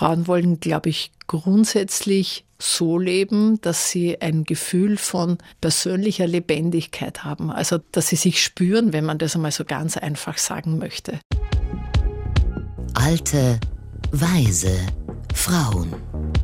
Frauen wollen, glaube ich, grundsätzlich so leben, dass sie ein Gefühl von persönlicher Lebendigkeit haben. Also, dass sie sich spüren, wenn man das einmal so ganz einfach sagen möchte. Alte, weise Frauen.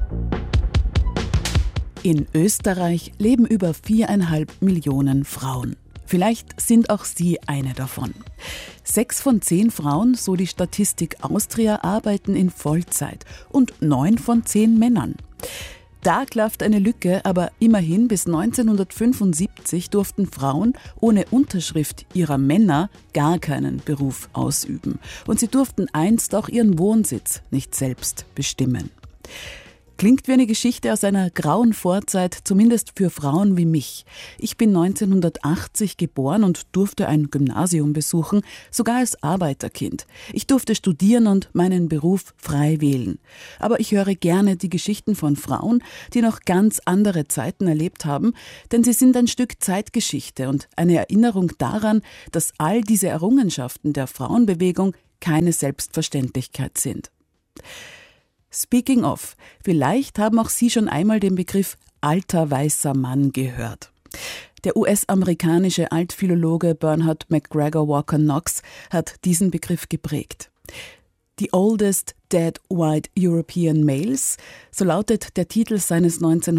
In Österreich leben über 4,5 Millionen Frauen. Vielleicht sind auch Sie eine davon. 6 von 10 Frauen, so die Statistik Austria, arbeiten in Vollzeit und 9 von 10 Männern. Da klafft eine Lücke, aber immerhin bis 1975 durften Frauen ohne Unterschrift ihrer Männer gar keinen Beruf ausüben. Und sie durften einst auch ihren Wohnsitz nicht selbst bestimmen. Klingt wie eine Geschichte aus einer grauen Vorzeit, zumindest für Frauen wie mich. Ich bin 1980 geboren und durfte ein Gymnasium besuchen, sogar als Arbeiterkind. Ich durfte studieren und meinen Beruf frei wählen. Aber ich höre gerne die Geschichten von Frauen, die noch ganz andere Zeiten erlebt haben, denn sie sind ein Stück Zeitgeschichte und eine Erinnerung daran, dass all diese Errungenschaften der Frauenbewegung keine Selbstverständlichkeit sind. Speaking of, vielleicht haben auch Sie schon einmal den Begriff alter weißer Mann gehört. Der US-amerikanische Altphilologe Bernard McGregor Walker Knox hat diesen Begriff geprägt. The Oldest Dead White European Males, so lautet der Titel seines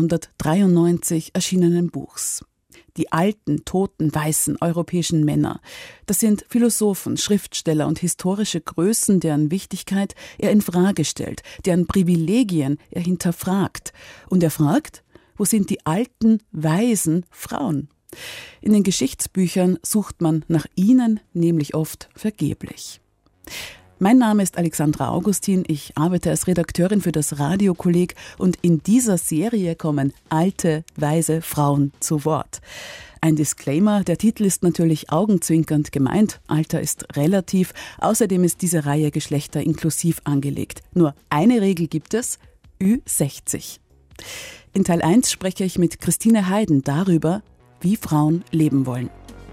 1993 erschienenen Buchs. Die alten, toten, weißen europäischen Männer. Das sind Philosophen, Schriftsteller und historische Größen, deren Wichtigkeit er in Frage stellt, deren Privilegien er hinterfragt. Und er fragt, wo sind die alten, weisen Frauen? In den Geschichtsbüchern sucht man nach ihnen nämlich oft vergeblich. Mein Name ist Alexandra Augustin, ich arbeite als Redakteurin für das Radiokolleg und in dieser Serie kommen alte, weise Frauen zu Wort. Ein Disclaimer, der Titel ist natürlich augenzwinkernd gemeint, Alter ist relativ, außerdem ist diese Reihe geschlechterinklusiv angelegt. Nur eine Regel gibt es, Ü60. In Teil 1 spreche ich mit Christine Heiden darüber, wie Frauen leben wollen.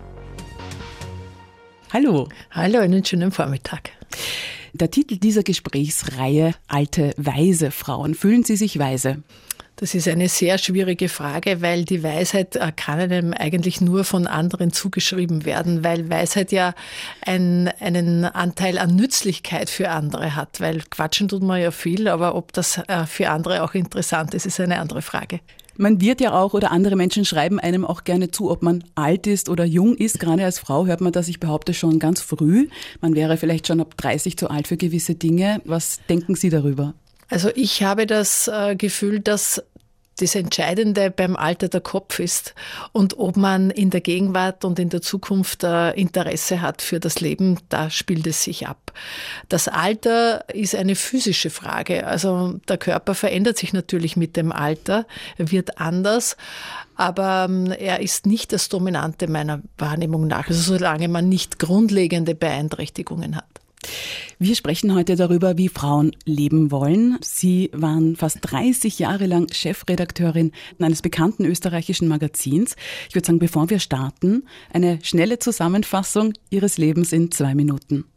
Hallo. Hallo, einen schönen Vormittag. Der Titel dieser Gesprächsreihe, alte, weise Frauen. Fühlen Sie sich weise? Das ist eine sehr schwierige Frage, weil die Weisheit kann einem eigentlich nur von anderen zugeschrieben werden, weil Weisheit ja einen Anteil an Nützlichkeit für andere hat, weil quatschen tut man ja viel, aber ob das für andere auch interessant ist, ist eine andere Frage. Man wird ja auch, oder andere Menschen schreiben einem auch gerne zu, ob man alt ist oder jung ist. Gerade als Frau hört man das, ich behaupte, schon ganz früh. Man wäre vielleicht schon ab 30 zu alt für gewisse Dinge. Was denken Sie darüber? Also ich habe das Gefühl, dass das Entscheidende beim Alter der Kopf ist und ob man in der Gegenwart und in der Zukunft Interesse hat für das Leben, da spielt es sich ab. Das Alter ist eine physische Frage. Also der Körper verändert sich natürlich mit dem Alter, er wird anders, aber er ist nicht das Dominante meiner Wahrnehmung nach, also solange man nicht grundlegende Beeinträchtigungen hat. Wir sprechen heute darüber, wie Frauen leben wollen. Sie waren fast 30 Jahre lang Chefredakteurin eines bekannten österreichischen Magazins. Ich würde sagen, bevor wir starten, eine schnelle Zusammenfassung Ihres Lebens in 2 Minuten.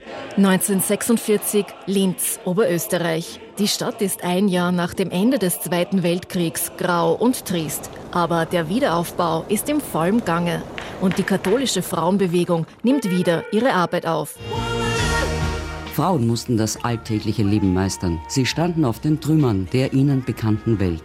1946, Linz, Oberösterreich. Die Stadt ist ein Jahr nach dem Ende des Zweiten Weltkriegs grau und trist. Aber der Wiederaufbau ist im vollen Gange. Und die katholische Frauenbewegung nimmt wieder ihre Arbeit auf. Frauen mussten das alltägliche Leben meistern. Sie standen auf den Trümmern der ihnen bekannten Welt.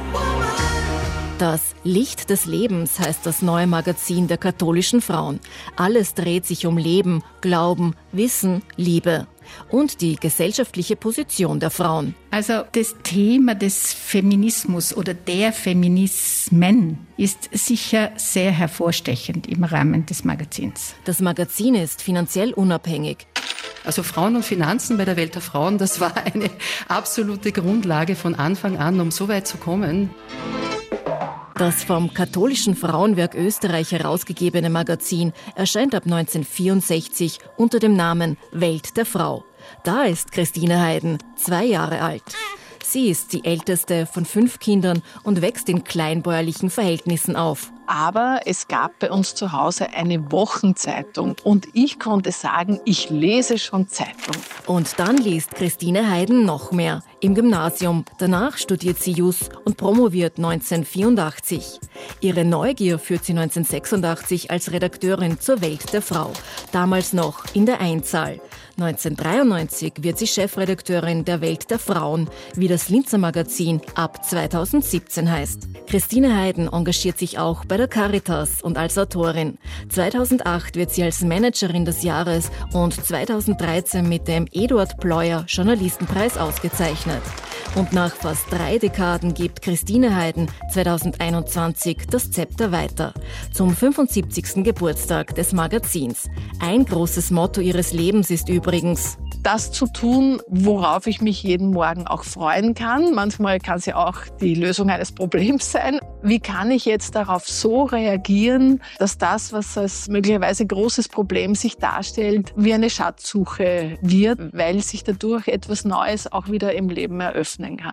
Das Licht des Lebens heißt das neue Magazin der katholischen Frauen. Alles dreht sich um Leben, Glauben, Wissen, Liebe und die gesellschaftliche Position der Frauen. Also das Thema des Feminismus oder der Feminismen ist sicher sehr hervorstechend im Rahmen des Magazins. Das Magazin ist finanziell unabhängig. Also Frauen und Finanzen bei der Welt der Frauen, das war eine absolute Grundlage von Anfang an, um so weit zu kommen. Das vom katholischen Frauenwerk Österreich herausgegebene Magazin erscheint ab 1964 unter dem Namen Welt der Frau. Da ist Christine Heiden 2 Jahre alt. Sie ist die älteste von 5 Kindern und wächst in kleinbäuerlichen Verhältnissen auf. Aber es gab bei uns zu Hause eine Wochenzeitung und ich konnte sagen, ich lese schon Zeitung. Und dann liest Christine Heiden noch mehr. Im Gymnasium. Danach studiert sie Jus und promoviert 1984. Ihre Neugier führt sie 1986 als Redakteurin zur Welt der Frau. Damals noch in der Einzahl. 1993 wird sie Chefredakteurin der Welt der Frauen, wie das Linzer Magazin ab 2017 heißt. Christine Heiden engagiert sich auch bei der Caritas und als Autorin. 2008 wird sie als Managerin des Jahres und 2013 mit dem Eduard Pleuer Journalistenpreis ausgezeichnet. Und nach fast 3 Dekaden gibt Christine Heiden 2021 das Zepter weiter. Zum 75. Geburtstag des Magazins. Ein großes Motto ihres Lebens ist übrigens: Das zu tun, worauf ich mich jeden Morgen auch freuen kann. Manchmal kann es ja auch die Lösung eines Problems sein. Wie kann ich jetzt darauf so reagieren, dass das, was als möglicherweise großes Problem sich darstellt, wie eine Schatzsuche wird, weil sich dadurch etwas Neues auch wieder im Leben eröffnen kann.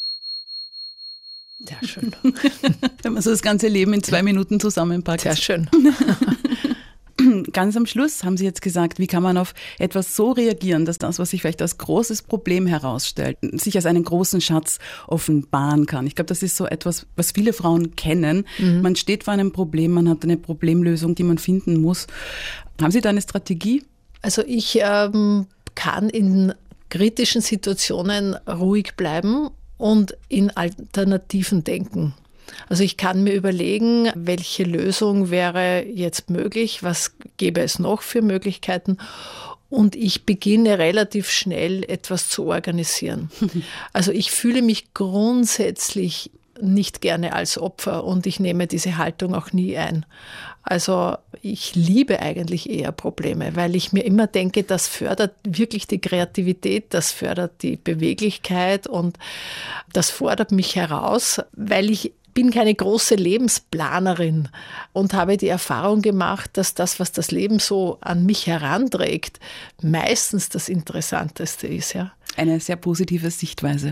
Sehr schön. Wenn man so das ganze Leben in 2 Minuten zusammenpackt. Sehr schön. Ganz am Schluss haben Sie jetzt gesagt, wie kann man auf etwas so reagieren, dass das, was sich vielleicht als großes Problem herausstellt, sich als einen großen Schatz offenbaren kann. Ich glaube, das ist so etwas, was viele Frauen kennen. Man steht vor einem Problem, man hat eine Problemlösung, die man finden muss. Haben Sie da eine Strategie? Also ich kann in kritischen Situationen ruhig bleiben und in Alternativen denken. Also ich kann mir überlegen, welche Lösung wäre jetzt möglich, was gäbe es noch für Möglichkeiten, und ich beginne relativ schnell etwas zu organisieren. Also ich fühle mich grundsätzlich nicht gerne als Opfer und ich nehme diese Haltung auch nie ein. Also ich liebe eigentlich eher Probleme, weil ich mir immer denke, das fördert wirklich die Kreativität, das fördert die Beweglichkeit und das fordert mich heraus, weil ich bin keine große Lebensplanerin und habe die Erfahrung gemacht, dass das, was das Leben so an mich heranträgt, meistens das Interessanteste ist. Ja. Eine sehr positive Sichtweise.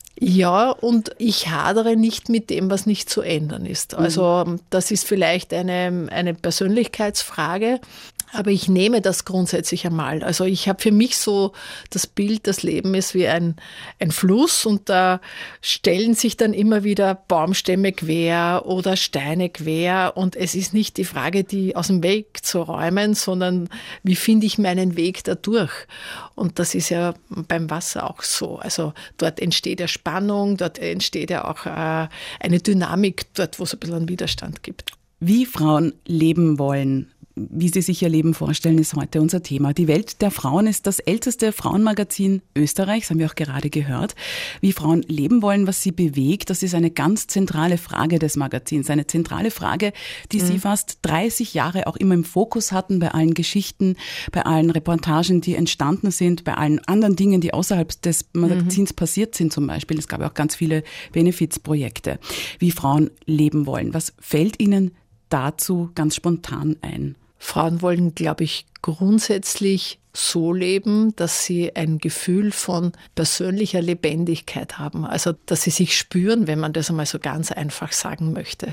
Ja, und ich hadere nicht mit dem, was nicht zu ändern ist. Also das ist vielleicht eine Persönlichkeitsfrage, aber ich nehme das grundsätzlich einmal. Also ich habe für mich so das Bild, das Leben ist wie ein Fluss und da stellen sich dann immer wieder Baumstämme quer oder Steine quer und es ist nicht die Frage, die aus dem Weg zu räumen, sondern wie finde ich meinen Weg da durch? Und das ist ja beim Wasser auch so. Also dort entsteht ja Spannung, dort entsteht ja auch eine Dynamik, dort wo es ein bisschen einen Widerstand gibt. Wie Frauen leben wollen, wie sie sich ihr Leben vorstellen, ist heute unser Thema. Die Welt der Frauen ist das älteste Frauenmagazin Österreichs, haben wir auch gerade gehört. Wie Frauen leben wollen, was sie bewegt, das ist eine ganz zentrale Frage des Magazins. Eine zentrale Frage, die Sie fast 30 Jahre auch immer im Fokus hatten, bei allen Geschichten, bei allen Reportagen, die entstanden sind, bei allen anderen Dingen, die außerhalb des Magazins passiert sind zum Beispiel. Es gab auch ganz viele Benefizprojekte. Wie Frauen leben wollen. Was fällt Ihnen dazu ganz spontan ein? Frauen wollen, glaube ich, grundsätzlich so leben, dass sie ein Gefühl von persönlicher Lebendigkeit haben. Also, dass sie sich spüren, wenn man das einmal so ganz einfach sagen möchte.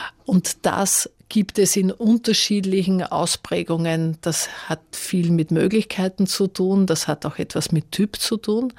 Und das gibt es in unterschiedlichen Ausprägungen. Das hat viel mit Möglichkeiten zu tun. Das hat auch etwas mit Typ zu tun.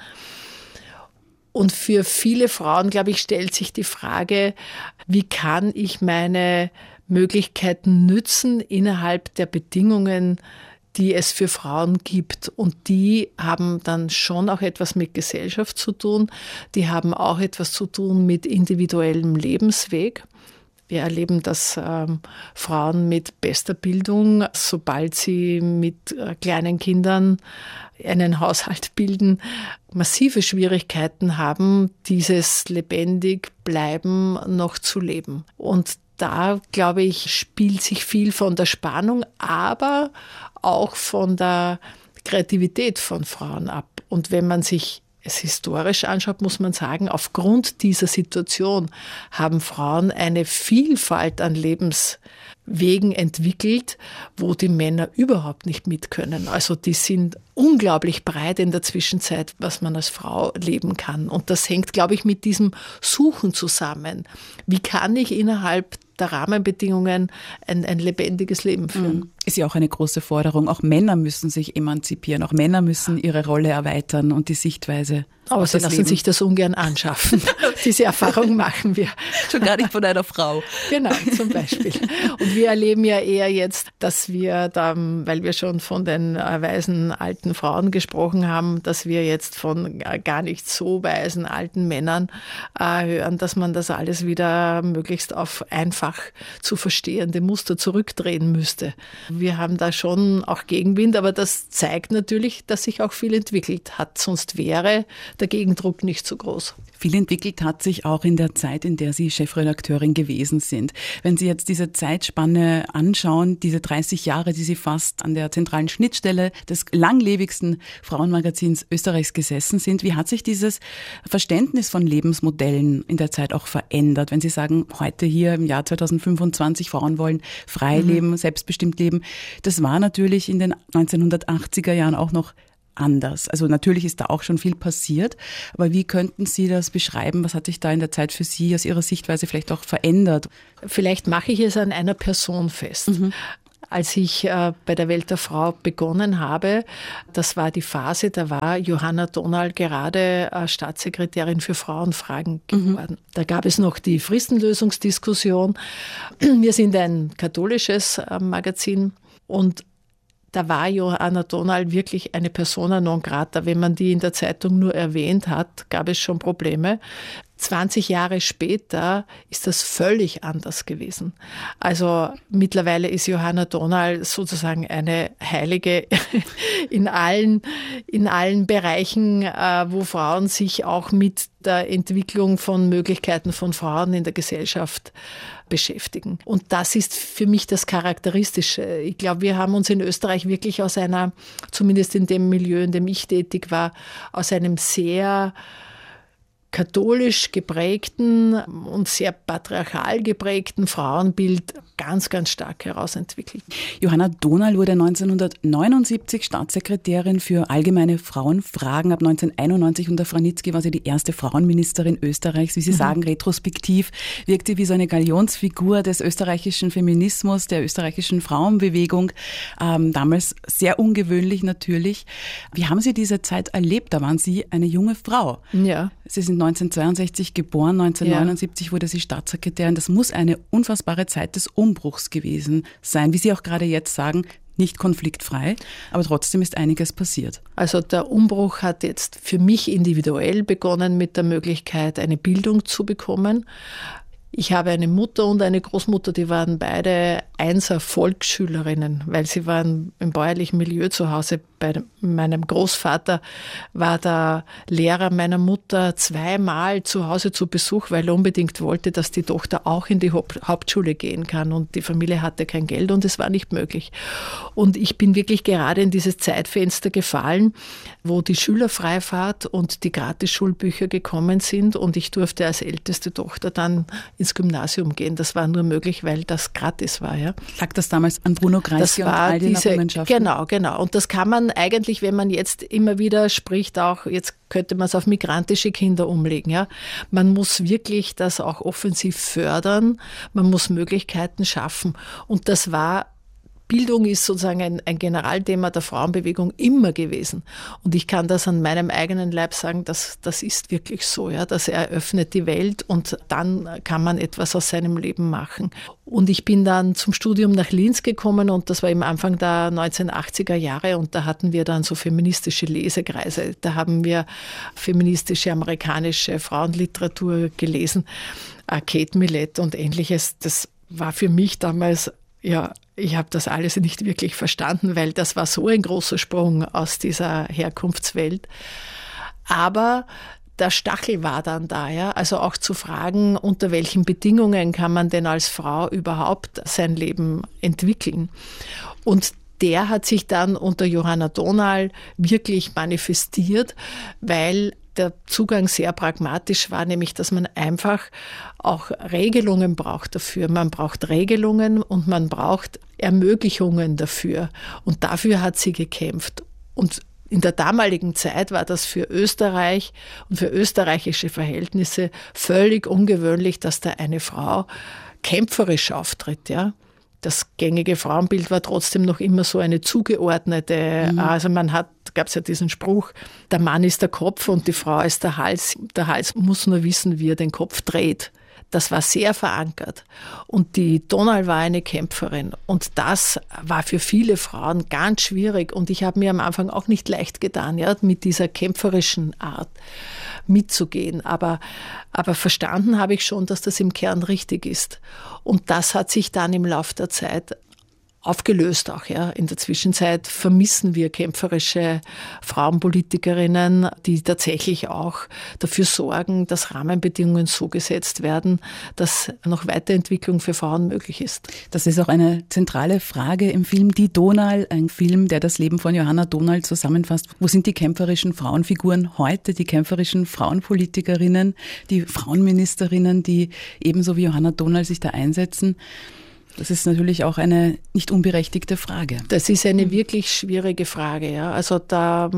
Und für viele Frauen, glaube ich, stellt sich die Frage, wie kann ich meine Möglichkeiten nützen innerhalb der Bedingungen, die es für Frauen gibt. Und die haben dann schon auch etwas mit Gesellschaft zu tun. Die haben auch etwas zu tun mit individuellem Lebensweg. Wir erleben, dass Frauen mit bester Bildung, sobald sie mit kleinen Kindern einen Haushalt bilden, massive Schwierigkeiten haben, dieses lebendig bleiben noch zu leben. Und da, glaube ich, spielt sich viel von der Spannung, aber auch von der Kreativität von Frauen ab. Und wenn man sich es historisch anschaut, muss man sagen, aufgrund dieser Situation haben Frauen eine Vielfalt an Lebenswegen Wegen entwickelt, wo die Männer überhaupt nicht mit können. Also die sind unglaublich breit in der Zwischenzeit, was man als Frau leben kann. Und das hängt, glaube ich, mit diesem Suchen zusammen. Wie kann ich innerhalb der Rahmenbedingungen ein lebendiges Leben führen? Ist ja auch eine große Forderung. Auch Männer müssen sich emanzipieren. Auch Männer müssen ihre Rolle erweitern und die Sichtweise. Aber sie lassen sich das ungern anschaffen. Diese Erfahrung machen wir. Schon gar nicht von einer Frau. Genau, zum Beispiel. Und wir erleben ja eher jetzt, dass wir da, weil wir schon von den weisen alten Frauen gesprochen haben, dass wir jetzt von gar nicht so weisen alten Männern hören, dass man das alles wieder möglichst auf einfach zu verstehende Muster zurückdrehen müsste. Wir haben da schon auch Gegenwind, aber das zeigt natürlich, dass sich auch viel entwickelt hat. Sonst wäre der Gegendruck nicht so groß. Viel entwickelt hat sich auch in der Zeit, in der Sie Chefredakteurin gewesen sind. Wenn Sie jetzt diese Zeitspanne anschauen, diese 30 Jahre, die Sie fast an der zentralen Schnittstelle des langlebigsten Frauenmagazins Österreichs gesessen sind, wie hat sich dieses Verständnis von Lebensmodellen in der Zeit auch verändert? Wenn Sie sagen, heute hier im Jahr 2025, Frauen wollen frei leben, selbstbestimmt leben, das war natürlich in den 1980er Jahren auch noch anders. Also natürlich ist da auch schon viel passiert, aber wie könnten Sie das beschreiben? Was hat sich da in der Zeit für Sie aus Ihrer Sichtweise vielleicht auch verändert? Vielleicht mache ich es an einer Person fest. Als ich bei der Welt der Frau begonnen habe, das war die Phase, da war Johanna Donal gerade Staatssekretärin für Frauenfragen geworden. Da gab es noch die Fristenlösungsdiskussion. Wir sind ein katholisches Magazin und da war Johanna Donal wirklich eine Persona non grata. Wenn man die in der Zeitung nur erwähnt hat, gab es schon Probleme. 20 Jahre später ist das völlig anders gewesen. Also mittlerweile ist Johanna Donal sozusagen eine Heilige in allen Bereichen, wo Frauen sich auch mit der Entwicklung von Möglichkeiten von Frauen in der Gesellschaft beschäftigen. Und das ist für mich das Charakteristische. Ich glaube, wir haben uns in Österreich wirklich aus einer, zumindest in dem Milieu, in dem ich tätig war, aus einem sehr katholisch geprägten und sehr patriarchal geprägten Frauenbild ganz, ganz stark herausentwickelt. Johanna Donal wurde 1979 Staatssekretärin für allgemeine Frauenfragen. Ab 1991 unter Franitzky war sie die erste Frauenministerin Österreichs. Wie Sie sagen, retrospektiv wirkt sie wie so eine Galionsfigur des österreichischen Feminismus, der österreichischen Frauenbewegung. Damals sehr ungewöhnlich natürlich. Wie haben Sie diese Zeit erlebt? Da waren Sie eine junge Frau. Ja. Sie sind 1962 geboren, 1979 wurde sie Staatssekretärin. Das muss eine unfassbare Zeit des Umbruchs gewesen sein. Wie Sie auch gerade jetzt sagen, nicht konfliktfrei, aber trotzdem ist einiges passiert. Also der Umbruch hat jetzt für mich individuell begonnen mit der Möglichkeit, eine Bildung zu bekommen. Ich habe eine Mutter und eine Großmutter, die waren beide Einser-Volksschülerinnen, weil sie waren im bäuerlichen Milieu zu Hause. Bei meinem Großvater war der Lehrer meiner Mutter zweimal zu Hause zu Besuch, weil er unbedingt wollte, dass die Tochter auch in die Hauptschule gehen kann. Und die Familie hatte kein Geld und es war nicht möglich. Und ich bin wirklich gerade in dieses Zeitfenster gefallen, wo die Schülerfreifahrt und die Gratis-Schulbücher gekommen sind. Und ich durfte als älteste Tochter dann ins Gymnasium gehen. Das war nur möglich, weil das gratis war. Ja. Lag das damals an Bruno Kreisky und all den Errungenschaften? Genau. Und das kann man eigentlich, wenn man jetzt immer wieder spricht, auch jetzt könnte man es auf migrantische Kinder umlegen. Ja. Man muss wirklich das auch offensiv fördern. Man muss Möglichkeiten schaffen. Und das war Bildung ist sozusagen ein Generalthema der Frauenbewegung immer gewesen. Und ich kann das an meinem eigenen Leib sagen, das ist wirklich so. Ja? Das eröffnet die Welt und dann kann man etwas aus seinem Leben machen. Und ich bin dann zum Studium nach Linz gekommen und das war im Anfang der 1980er Jahre und da hatten wir dann so feministische Lesekreise. Da haben wir feministische amerikanische Frauenliteratur gelesen, Kate Millett und Ähnliches. Das war für mich damals, ja, ich habe das alles nicht wirklich verstanden, weil das war so ein großer Sprung aus dieser Herkunftswelt. Aber der Stachel war dann da, ja. Also auch zu fragen, unter welchen Bedingungen kann man denn als Frau überhaupt sein Leben entwickeln? Und der hat sich dann unter Johanna Donal wirklich manifestiert, weil der Zugang sehr pragmatisch war, nämlich dass man einfach auch Regelungen braucht dafür. Man braucht Regelungen und man braucht Ermöglichungen dafür. Und dafür hat sie gekämpft. Und in der damaligen Zeit war das für Österreich und für österreichische Verhältnisse völlig ungewöhnlich, dass da eine Frau kämpferisch auftritt, ja. Das gängige Frauenbild war trotzdem noch immer so eine zugeordnete, also gab es ja diesen Spruch, der Mann ist der Kopf und die Frau ist der Hals. Der Hals muss nur wissen, wie er den Kopf dreht. Das war sehr verankert. Und die Donal war eine Kämpferin. Und das war für viele Frauen ganz schwierig. Und ich habe mir am Anfang auch nicht leicht getan, ja, mit dieser kämpferischen Art mitzugehen. Aber verstanden habe ich schon, dass das im Kern richtig ist. Und das hat sich dann im Laufe der Zeit aufgelöst auch, ja. In der Zwischenzeit vermissen wir kämpferische Frauenpolitikerinnen, die tatsächlich auch dafür sorgen, dass Rahmenbedingungen so gesetzt werden, dass noch Weiterentwicklung für Frauen möglich ist. Das ist auch eine zentrale Frage im Film Die Donal, ein Film, der das Leben von Johanna Donal zusammenfasst. Wo sind die kämpferischen Frauenfiguren heute, die kämpferischen Frauenpolitikerinnen, die Frauenministerinnen, die ebenso wie Johanna Donal sich da einsetzen? Das ist natürlich auch eine nicht unberechtigte Frage. Das ist eine wirklich schwierige Frage. Ja. Also da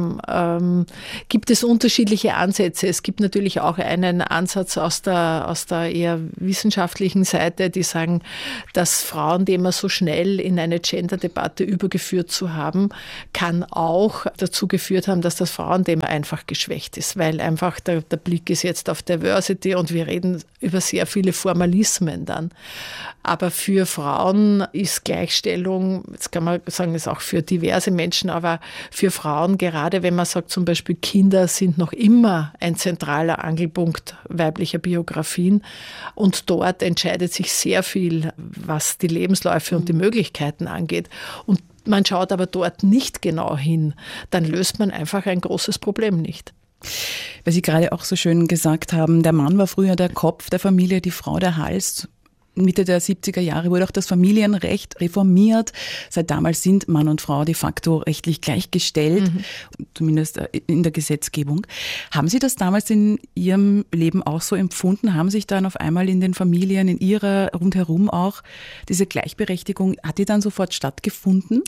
gibt es unterschiedliche Ansätze. Es gibt natürlich auch einen Ansatz aus der eher wissenschaftlichen Seite, die sagen, dass Frauen, die immer so schnell in eine Gender-Debatte übergeführt zu haben, kann auch dazu geführt haben, dass das Frauenthema einfach geschwächt ist, weil einfach der Blick ist jetzt auf Diversity und wir reden über sehr viele Formalismen dann. Aber für Frauen ist Gleichstellung, jetzt kann man sagen, ist auch für diverse Menschen, aber für Frauen, gerade wenn man sagt, zum Beispiel Kinder sind noch immer ein zentraler Angelpunkt weiblicher Biografien. Und dort entscheidet sich sehr viel, was die Lebensläufe und die Möglichkeiten angeht. Und man schaut aber dort nicht genau hin, dann löst man einfach ein großes Problem nicht. Weil Sie gerade auch so schön gesagt haben, der Mann war früher der Kopf der Familie, die Frau der Hals. Mitte der 70er Jahre wurde auch das Familienrecht reformiert. Seit damals sind Mann und Frau de facto rechtlich gleichgestellt, zumindest in der Gesetzgebung. Haben Sie das damals in Ihrem Leben auch so empfunden? Haben sich dann auf einmal in den Familien, in Ihrer rundherum auch diese Gleichberechtigung, hat die dann sofort stattgefunden?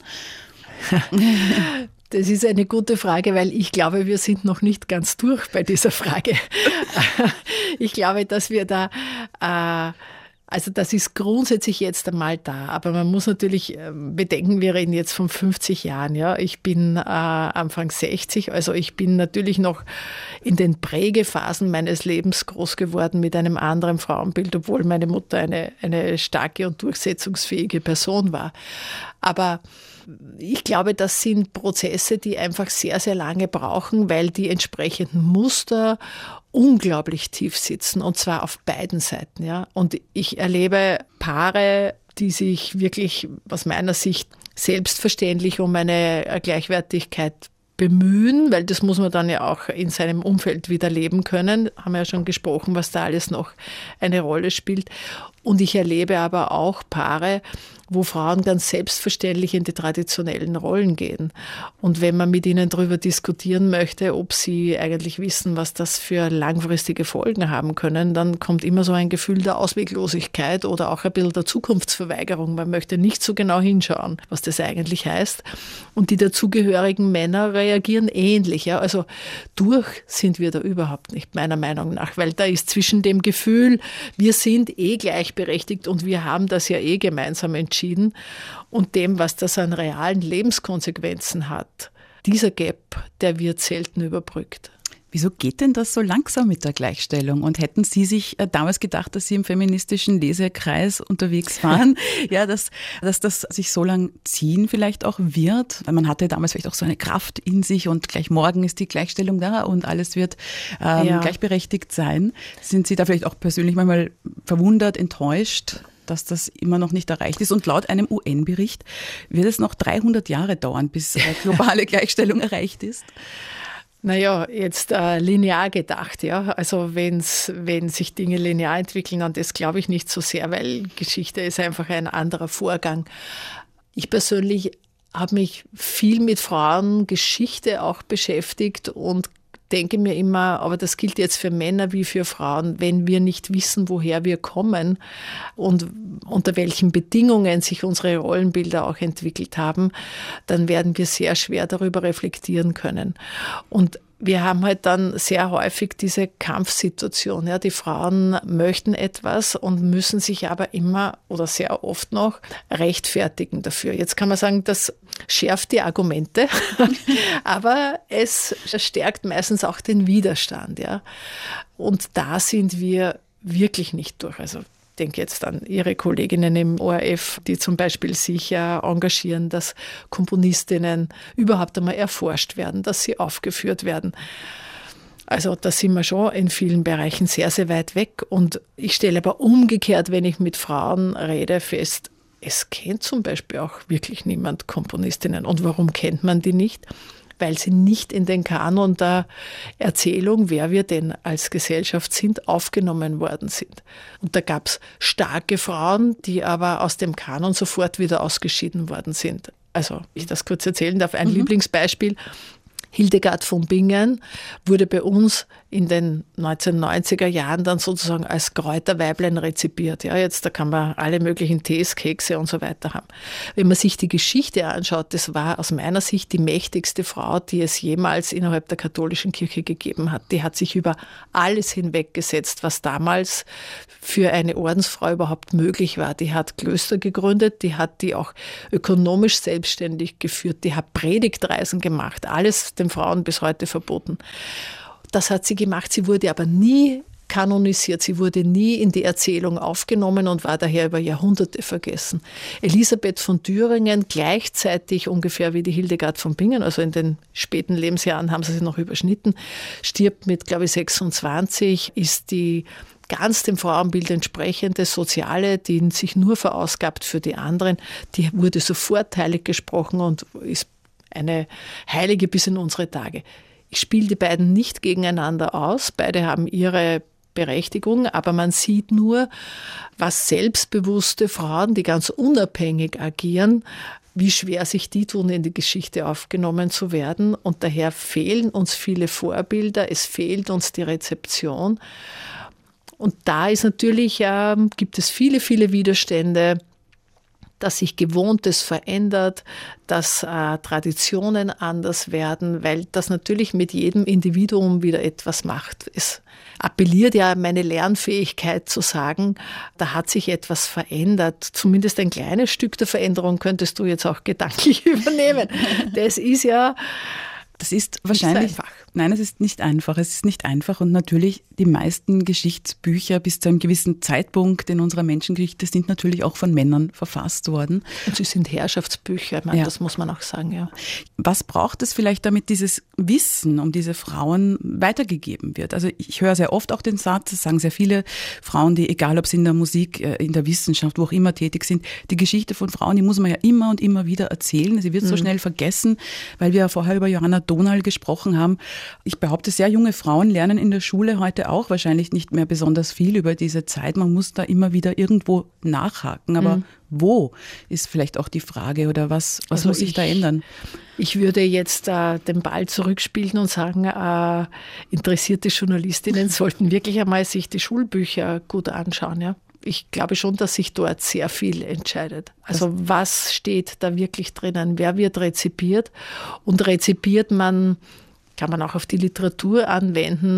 Das ist eine gute Frage, weil ich glaube, wir sind noch nicht ganz durch bei dieser Frage. Ich glaube, dass wir da... Also das ist grundsätzlich jetzt einmal da, aber man muss natürlich bedenken, wir reden jetzt von 50 Jahren. Ja. Ich bin Anfang 60, also ich bin natürlich noch in den Prägephasen meines Lebens groß geworden mit einem anderen Frauenbild, obwohl meine Mutter eine starke und durchsetzungsfähige Person war. Aber ich glaube, das sind Prozesse, die einfach sehr, sehr lange brauchen, weil die entsprechenden Muster unglaublich tief sitzen, und zwar auf beiden Seiten. Ja. Und ich erlebe Paare, die sich wirklich aus meiner Sicht selbstverständlich um eine Gleichwertigkeit bemühen, weil das muss man dann ja auch in seinem Umfeld wieder leben können. Haben wir ja schon gesprochen, was da alles noch eine Rolle spielt. Und ich erlebe aber auch Paare, wo Frauen ganz selbstverständlich in die traditionellen Rollen gehen. Und wenn man mit ihnen darüber diskutieren möchte, ob sie eigentlich wissen, was das für langfristige Folgen haben können, dann kommt immer so ein Gefühl der Ausweglosigkeit oder auch ein bisschen der Zukunftsverweigerung. Man möchte nicht so genau hinschauen, was das eigentlich heißt. Und die dazugehörigen Männer reagieren ähnlich. Ja. Also durch sind wir da überhaupt nicht, meiner Meinung nach, weil da ist zwischen dem Gefühl, wir sind gleichberechtigt und wir haben das ja gemeinsam entschieden, und dem, was das an realen Lebenskonsequenzen hat. Dieser Gap, der wird selten überbrückt. Wieso geht denn das so langsam mit der Gleichstellung? Und hätten Sie sich damals gedacht, dass Sie im feministischen Lesekreis unterwegs waren, ja, dass das sich so lang ziehen vielleicht auch wird? Weil man hatte damals vielleicht auch so eine Kraft in sich und gleich morgen ist die Gleichstellung da und alles wird gleichberechtigt sein. Sind Sie da vielleicht auch persönlich manchmal verwundert, enttäuscht, dass das immer noch nicht erreicht ist? Und laut einem UN-Bericht wird es noch 300 Jahre dauern, bis globale Gleichstellung erreicht ist. Naja, jetzt linear gedacht, ja. Also wenn sich Dinge linear entwickeln, an das glaube ich nicht so sehr, weil Geschichte ist einfach ein anderer Vorgang. Ich persönlich habe mich viel mit Frauengeschichte auch beschäftigt und denke mir immer, aber das gilt jetzt für Männer wie für Frauen, wenn wir nicht wissen, woher wir kommen und unter welchen Bedingungen sich unsere Rollenbilder auch entwickelt haben, dann werden wir sehr schwer darüber reflektieren können. Und wir haben halt dann sehr häufig diese Kampfsituation. Ja, die Frauen möchten etwas und müssen sich aber immer oder sehr oft noch rechtfertigen dafür. Jetzt kann man sagen, das schärft die Argumente, aber es stärkt meistens auch den Widerstand. Ja. Und da sind wir wirklich nicht durch. Also ich denke jetzt an Ihre Kolleginnen im ORF, die zum Beispiel sich engagieren, dass Komponistinnen überhaupt einmal erforscht werden, dass sie aufgeführt werden. Also da sind wir schon in vielen Bereichen sehr, sehr weit weg. Und ich stelle aber umgekehrt, wenn ich mit Frauen rede, fest, es kennt zum Beispiel auch wirklich niemand Komponistinnen. Und warum kennt man die nicht? Weil sie nicht in den Kanon der Erzählung, wer wir denn als Gesellschaft sind, aufgenommen worden sind. Und da gab es starke Frauen, die aber aus dem Kanon sofort wieder ausgeschieden worden sind. Also, wenn ich das kurz erzählen darf, ein Lieblingsbeispiel. Hildegard von Bingen wurde bei uns in den 1990er Jahren dann sozusagen als Kräuterweiblein rezipiert. Ja, jetzt da kann man alle möglichen Tees, Kekse und so weiter haben. Wenn man sich die Geschichte anschaut, das war aus meiner Sicht die mächtigste Frau, die es jemals innerhalb der katholischen Kirche gegeben hat. Die hat sich über alles hinweggesetzt, was damals für eine Ordensfrau überhaupt möglich war. Die hat Klöster gegründet, die hat die auch ökonomisch selbstständig geführt, die hat Predigtreisen gemacht, alles den Frauen bis heute verboten. Das hat sie gemacht, sie wurde aber nie kanonisiert, sie wurde nie in die Erzählung aufgenommen und war daher über Jahrhunderte vergessen. Elisabeth von Thüringen, gleichzeitig ungefähr wie die Hildegard von Bingen, also in den späten Lebensjahren haben sie noch überschnitten, stirbt mit, glaube ich, 26, ist die ganz dem Frauenbild entsprechende Soziale, die sich nur verausgabt für die anderen, die wurde sofort heilig gesprochen und ist eine Heilige bis in unsere Tage. Ich spiele die beiden nicht gegeneinander aus, beide haben ihre Berechtigung, aber man sieht nur, was selbstbewusste Frauen, die ganz unabhängig agieren, wie schwer sich die tun, in die Geschichte aufgenommen zu werden. Und daher fehlen uns viele Vorbilder, es fehlt uns die Rezeption. Und da ist natürlich, gibt es viele, viele Widerstände, dass sich Gewohntes verändert, dass Traditionen anders werden, weil das natürlich mit jedem Individuum wieder etwas macht. Es appelliert ja meine Lernfähigkeit zu sagen, da hat sich etwas verändert. Zumindest ein kleines Stück der Veränderung könntest du jetzt auch gedanklich übernehmen. Das ist ja... Das ist wahrscheinlich, nicht so einfach. Nein, es ist nicht einfach. Es ist nicht einfach und natürlich die meisten Geschichtsbücher bis zu einem gewissen Zeitpunkt in unserer Menschengeschichte sind natürlich auch von Männern verfasst worden. Und sie sind Herrschaftsbücher, ich meine, ja. Das muss man auch sagen, ja. Was braucht es vielleicht, damit dieses Wissen um diese Frauen weitergegeben wird? Also ich höre sehr oft auch den Satz, das sagen sehr viele Frauen, die, egal ob sie in der Musik, in der Wissenschaft, wo auch immer tätig sind, die Geschichte von Frauen, die muss man ja immer und immer wieder erzählen. Sie wird so schnell vergessen, weil wir ja vorher über Johanna Donal gesprochen haben. Ich behaupte, sehr junge Frauen lernen in der Schule heute auch wahrscheinlich nicht mehr besonders viel über diese Zeit. Man muss da immer wieder irgendwo nachhaken. Aber wo ist vielleicht auch die Frage oder was also muss sich da ändern? Ich würde jetzt den Ball zurückspielen und sagen, interessierte Journalistinnen sollten wirklich einmal sich die Schulbücher gut anschauen. Ja? Ich glaube schon, dass sich dort sehr viel entscheidet. Also was steht da wirklich drinnen? Wer wird rezipiert? Und rezipiert man, kann man auch auf die Literatur anwenden,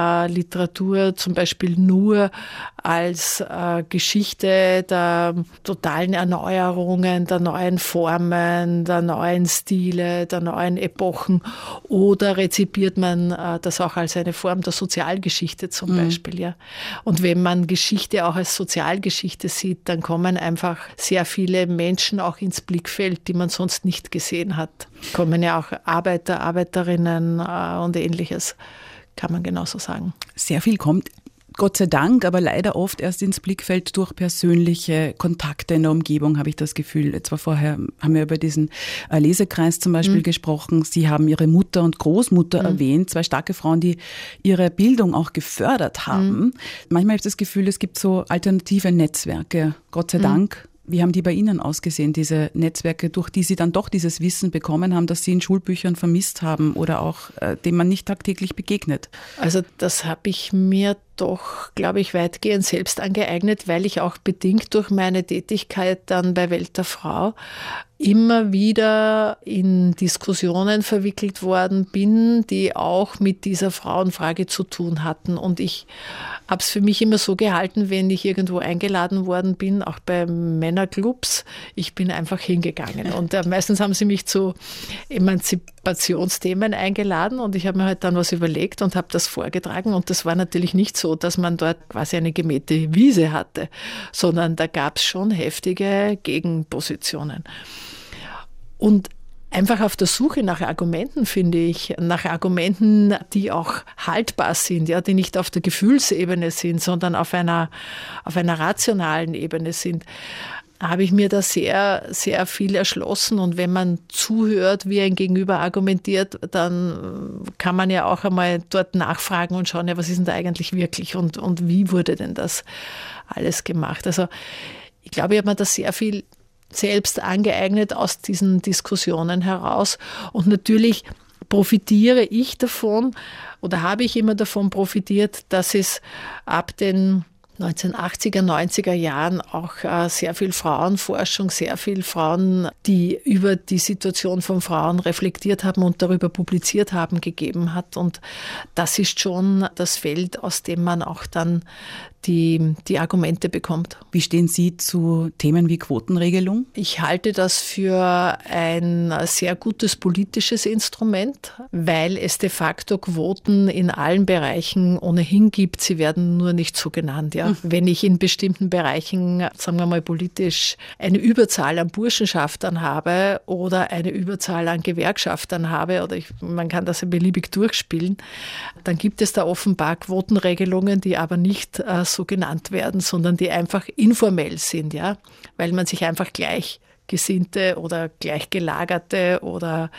Literatur zum Beispiel nur als Geschichte der totalen Erneuerungen, der neuen Formen, der neuen Stile, der neuen Epochen, oder rezipiert man das auch als eine Form der Sozialgeschichte zum Beispiel. Ja? Und wenn man Geschichte auch als Sozialgeschichte sieht, dann kommen einfach sehr viele Menschen auch ins Blickfeld, die man sonst nicht gesehen hat. Kommen ja auch Arbeiter, Arbeiterinnen und Ähnliches, kann man genauso sagen. Sehr viel kommt, Gott sei Dank, aber leider oft erst ins Blickfeld durch persönliche Kontakte in der Umgebung, habe ich das Gefühl. Jetzt vorher haben wir über diesen Lesekreis zum Beispiel gesprochen. Sie haben Ihre Mutter und Großmutter erwähnt, zwei starke Frauen, die ihre Bildung auch gefördert haben. Manchmal habe ich das Gefühl, es gibt so alternative Netzwerke, Gott sei Dank. Wie haben die bei Ihnen ausgesehen, diese Netzwerke, durch die Sie dann doch dieses Wissen bekommen haben, das Sie in Schulbüchern vermisst haben oder auch dem man nicht tagtäglich begegnet? Also das habe ich mir doch, glaube ich, weitgehend selbst angeeignet, weil ich auch bedingt durch meine Tätigkeit dann bei Welt der Frau immer wieder in Diskussionen verwickelt worden bin, die auch mit dieser Frauenfrage zu tun hatten. Und ich habe es für mich immer so gehalten, wenn ich irgendwo eingeladen worden bin, auch bei Männerclubs, ich bin einfach hingegangen. Und meistens haben sie mich zu Emanzipationsthemen eingeladen und ich habe mir halt dann was überlegt und habe das vorgetragen. Und das war natürlich nicht so, dass man dort quasi eine gemähte Wiese hatte, sondern da gab es schon heftige Gegenpositionen. Und einfach auf der Suche nach Argumenten, finde ich, nach Argumenten, die auch haltbar sind, ja, die nicht auf der Gefühlsebene sind, sondern auf einer rationalen Ebene sind, habe ich mir da sehr, sehr viel erschlossen. Und wenn man zuhört, wie ein Gegenüber argumentiert, dann kann man ja auch einmal dort nachfragen und schauen, ja, was ist denn da eigentlich wirklich und wie wurde denn das alles gemacht? Also ich glaube, ich habe mir da sehr viel selbst angeeignet aus diesen Diskussionen heraus. Und natürlich profitiere ich davon oder habe ich immer davon profitiert, dass es ab den 1980er, 90er Jahren auch sehr viel Frauenforschung, sehr viel Frauen, die über die Situation von Frauen reflektiert haben und darüber publiziert haben, gegeben hat. Und das ist schon das Feld, aus dem man auch dann die Argumente bekommt. Wie stehen Sie zu Themen wie Quotenregelung? Ich halte das für ein sehr gutes politisches Instrument, weil es de facto Quoten in allen Bereichen ohnehin gibt. Sie werden nur nicht so genannt. Ja. Wenn ich in bestimmten Bereichen, sagen wir mal politisch, eine Überzahl an Burschenschaftern habe oder eine Überzahl an Gewerkschaftern habe, oder man kann das ja beliebig durchspielen, dann gibt es da offenbar Quotenregelungen, die aber nicht so genannt werden, sondern die einfach informell sind, ja, weil man sich einfach Gleichgesinnte oder Gleichgelagerte oder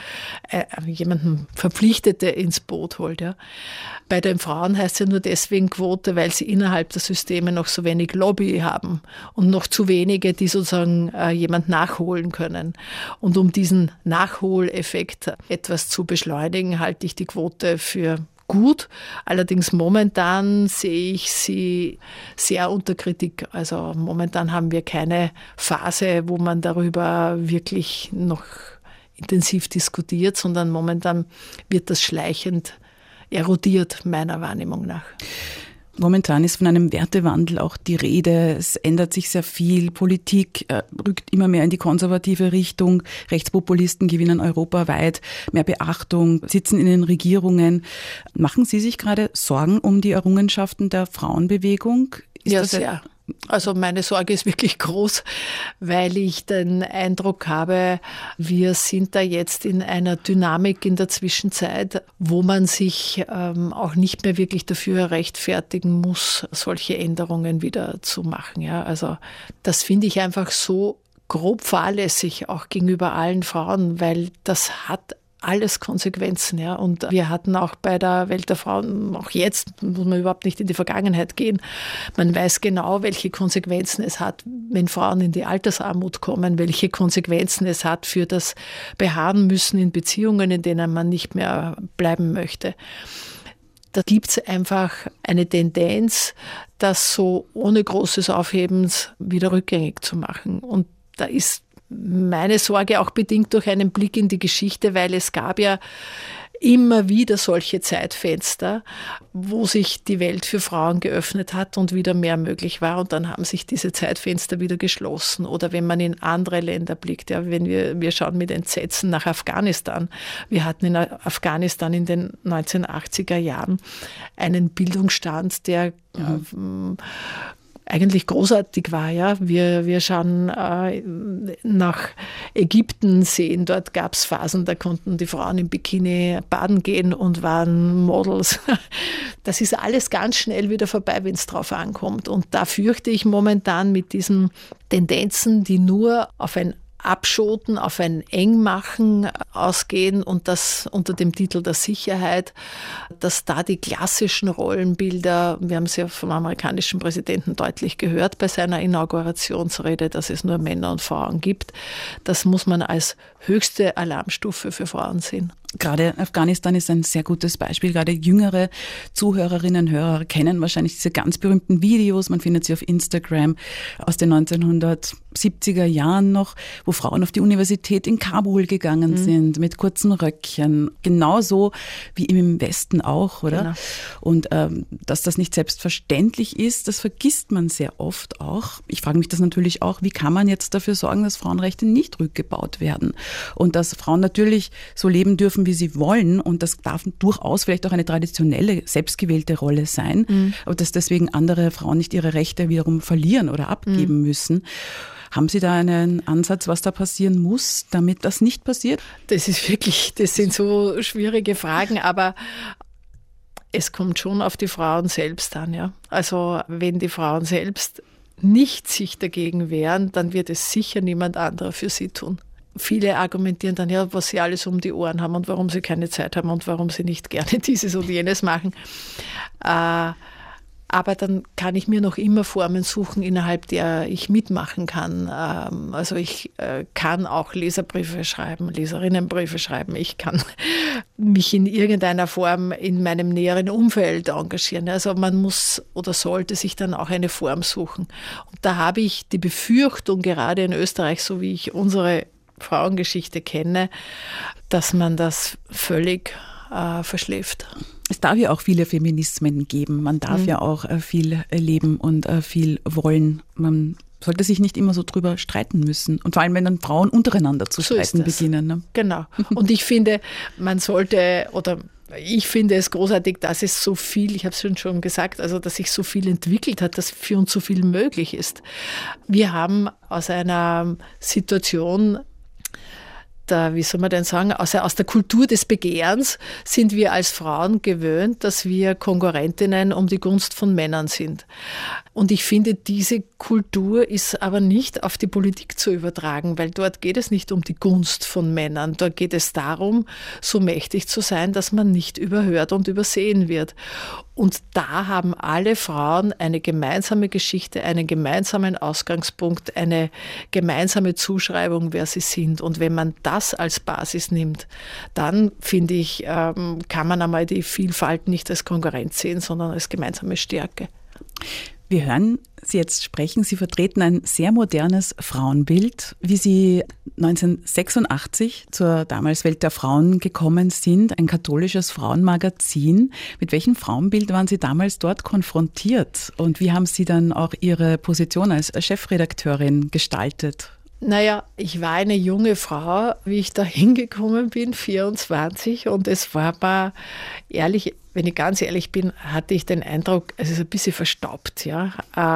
jemanden Verpflichtete ins Boot holt. Ja. Bei den Frauen heißt es ja nur deswegen Quote, weil sie innerhalb der Systeme noch so wenig Lobby haben und noch zu wenige, die sozusagen jemand nachholen können. Und um diesen Nachholeffekt etwas zu beschleunigen, halte ich die Quote für gut. Allerdings momentan sehe ich sie sehr unter Kritik. Also momentan haben wir keine Phase, wo man darüber wirklich noch intensiv diskutiert, sondern momentan wird das schleichend erodiert, meiner Wahrnehmung nach. Momentan ist von einem Wertewandel auch die Rede. Es ändert sich sehr viel. Politik rückt immer mehr in die konservative Richtung. Rechtspopulisten gewinnen europaweit mehr Beachtung, sitzen in den Regierungen. Machen Sie sich gerade Sorgen um die Errungenschaften der Frauenbewegung? Ja, sehr. Also meine Sorge ist wirklich groß, weil ich den Eindruck habe, wir sind da jetzt in einer Dynamik in der Zwischenzeit, wo man sich auch nicht mehr wirklich dafür rechtfertigen muss, solche Änderungen wieder zu machen. Ja, also das finde ich einfach so grob fahrlässig, auch gegenüber allen Frauen, weil das hat alles Konsequenzen, ja. Und wir hatten auch bei der Welt der Frauen, auch jetzt muss man überhaupt nicht in die Vergangenheit gehen. Man weiß genau, welche Konsequenzen es hat, wenn Frauen in die Altersarmut kommen, welche Konsequenzen es hat für das Beharren müssen in Beziehungen, in denen man nicht mehr bleiben möchte. Da gibt es einfach eine Tendenz, das so ohne großes Aufhebens wieder rückgängig zu machen. Und da ist meine Sorge auch bedingt durch einen Blick in die Geschichte, weil es gab ja immer wieder solche Zeitfenster, wo sich die Welt für Frauen geöffnet hat und wieder mehr möglich war. Und dann haben sich diese Zeitfenster wieder geschlossen. Oder wenn man in andere Länder blickt, ja, wenn wir schauen mit Entsetzen nach Afghanistan. Wir hatten in Afghanistan in den 1980er Jahren einen Bildungsstand, der eigentlich großartig war. Ja. Wir schauen nach Ägypten, sehen, dort gab es Phasen, da konnten die Frauen im Bikini baden gehen und waren Models. Das ist alles ganz schnell wieder vorbei, wenn es drauf ankommt. Und da fürchte ich momentan mit diesen Tendenzen, die nur auf ein Abschoten, auf ein Engmachen ausgehen und das unter dem Titel der Sicherheit, dass da die klassischen Rollenbilder, wir haben es ja vom amerikanischen Präsidenten deutlich gehört bei seiner Inaugurationsrede, dass es nur Männer und Frauen gibt, das muss man als höchste Alarmstufe für Frauen sehen. Gerade Afghanistan ist ein sehr gutes Beispiel. Gerade jüngere Zuhörerinnen und Hörer kennen wahrscheinlich diese ganz berühmten Videos. Man findet sie auf Instagram aus den 1970er Jahren noch, wo Frauen auf die Universität in Kabul gegangen sind mit kurzen Röckchen. Genauso wie im Westen auch, oder? Genau. Und dass das nicht selbstverständlich ist, das vergisst man sehr oft auch. Ich frage mich das natürlich auch, wie kann man jetzt dafür sorgen, dass Frauenrechte nicht rückgebaut werden? Und dass Frauen natürlich so leben dürfen, wie sie wollen. Und das darf durchaus vielleicht auch eine traditionelle, selbstgewählte Rolle sein. Aber dass deswegen andere Frauen nicht ihre Rechte wiederum verlieren oder abgeben müssen. Haben Sie da einen Ansatz, was da passieren muss, damit das nicht passiert? Das sind so schwierige Fragen, aber es kommt schon auf die Frauen selbst an. Ja? Also wenn die Frauen selbst nicht sich dagegen wehren, dann wird es sicher niemand anderer für sie tun. Viele argumentieren dann, ja, was sie alles um die Ohren haben und warum sie keine Zeit haben und warum sie nicht gerne dieses und jenes machen. Aber dann kann ich mir noch immer Formen suchen, innerhalb der ich mitmachen kann. Also ich kann auch Leserbriefe schreiben, Leserinnenbriefe schreiben. Ich kann mich in irgendeiner Form in meinem näheren Umfeld engagieren. Also man muss oder sollte sich dann auch eine Form suchen. Und da habe ich die Befürchtung, gerade in Österreich, so wie ich unsere Frauengeschichte kenne, dass man das völlig verschläft. Es darf ja auch viele Feminismen geben. Man darf ja auch viel leben und viel wollen. Man sollte sich nicht immer so drüber streiten müssen. Und vor allem, wenn dann Frauen untereinander zu streiten beginnen. Ne? Genau. Und ich finde, ich finde es großartig, dass es so viel, ich habe es schon gesagt, also dass sich so viel entwickelt hat, dass für uns so viel möglich ist. Wir haben aus einer Situation, wie soll man denn sagen, aus der Kultur des Begehrens sind wir als Frauen gewöhnt, dass wir Konkurrentinnen um die Gunst von Männern sind. Und ich finde, diese Kultur ist aber nicht auf die Politik zu übertragen, weil dort geht es nicht um die Gunst von Männern. Dort geht es darum, so mächtig zu sein, dass man nicht überhört und übersehen wird. Und da haben alle Frauen eine gemeinsame Geschichte, einen gemeinsamen Ausgangspunkt, eine gemeinsame Zuschreibung, wer sie sind. Und wenn man das als Basis nimmt, dann, finde ich, kann man einmal die Vielfalt nicht als Konkurrenz sehen, sondern als gemeinsame Stärke. Wir hören Sie jetzt sprechen. Sie vertreten ein sehr modernes Frauenbild. Wie Sie 1986 zur damals Welt der Frauen gekommen sind, ein katholisches Frauenmagazin. Mit welchem Frauenbild waren Sie damals dort konfrontiert? Und wie haben Sie dann auch Ihre Position als Chefredakteurin gestaltet? Naja, ich war eine junge Frau, wie ich da hingekommen bin, 24, und es war mal ehrlich, wenn ich ganz ehrlich bin, hatte ich den Eindruck, es ist ein bisschen verstaubt. Ja.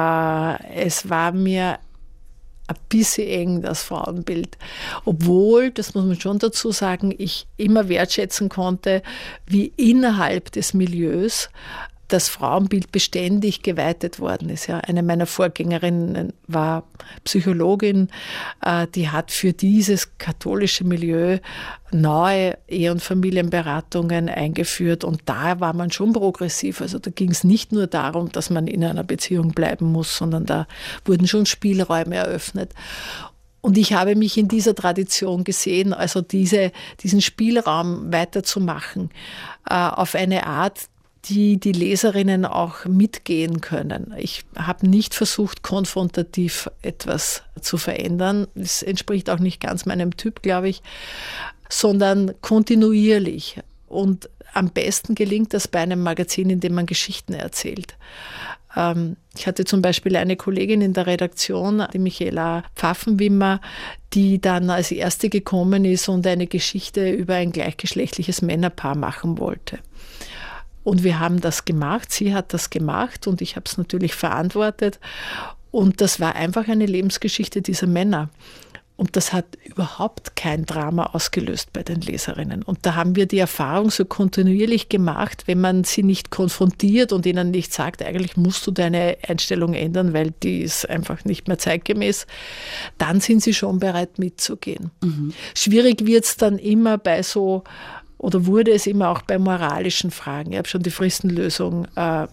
Es war mir ein bisschen eng, das Frauenbild. Obwohl, das muss man schon dazu sagen, ich immer wertschätzen konnte, wie innerhalb des Milieus das Frauenbild beständig geweitet worden ist. Ja, eine meiner Vorgängerinnen war Psychologin, die hat für dieses katholische Milieu neue Ehe- und Familienberatungen eingeführt und da war man schon progressiv. Also da ging es nicht nur darum, dass man in einer Beziehung bleiben muss, sondern da wurden schon Spielräume eröffnet. Und ich habe mich in dieser Tradition gesehen, also diesen Spielraum weiterzumachen, auf eine Art, die Leserinnen auch mitgehen können. Ich habe nicht versucht, konfrontativ etwas zu verändern. Das entspricht auch nicht ganz meinem Typ, glaube ich, sondern kontinuierlich. Und am besten gelingt das bei einem Magazin, in dem man Geschichten erzählt. Ich hatte zum Beispiel eine Kollegin in der Redaktion, die Michaela Pfaffenwimmer, die dann als erste gekommen ist und eine Geschichte über ein gleichgeschlechtliches Männerpaar machen wollte. Und wir haben das gemacht, sie hat das gemacht und ich habe es natürlich verantwortet. Und das war einfach eine Lebensgeschichte dieser Männer. Und das hat überhaupt kein Drama ausgelöst bei den Leserinnen. Und da haben wir die Erfahrung so kontinuierlich gemacht, wenn man sie nicht konfrontiert und ihnen nicht sagt, eigentlich musst du deine Einstellung ändern, weil die ist einfach nicht mehr zeitgemäß, dann sind sie schon bereit mitzugehen. Schwierig wird es dann immer bei so, oder wurde es immer auch bei moralischen Fragen. Ich habe schon die Fristenlösung.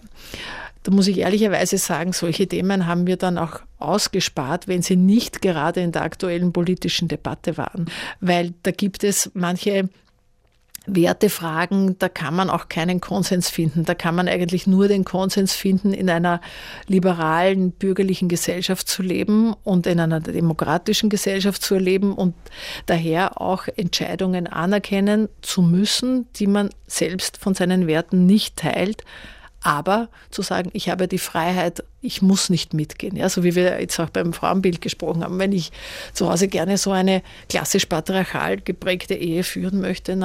Da muss ich ehrlicherweise sagen, solche Themen haben wir dann auch ausgespart, wenn sie nicht gerade in der aktuellen politischen Debatte waren. Weil da gibt es manche Wertefragen, da kann man auch keinen Konsens finden. Da kann man eigentlich nur den Konsens finden, in einer liberalen, bürgerlichen Gesellschaft zu leben und in einer demokratischen Gesellschaft zu leben und daher auch Entscheidungen anerkennen zu müssen, die man selbst von seinen Werten nicht teilt. Aber zu sagen, ich habe die Freiheit, ich muss nicht mitgehen. Ja, so wie wir jetzt auch beim Frauenbild gesprochen haben. Wenn ich zu Hause gerne so eine klassisch patriarchal geprägte Ehe führen möchte,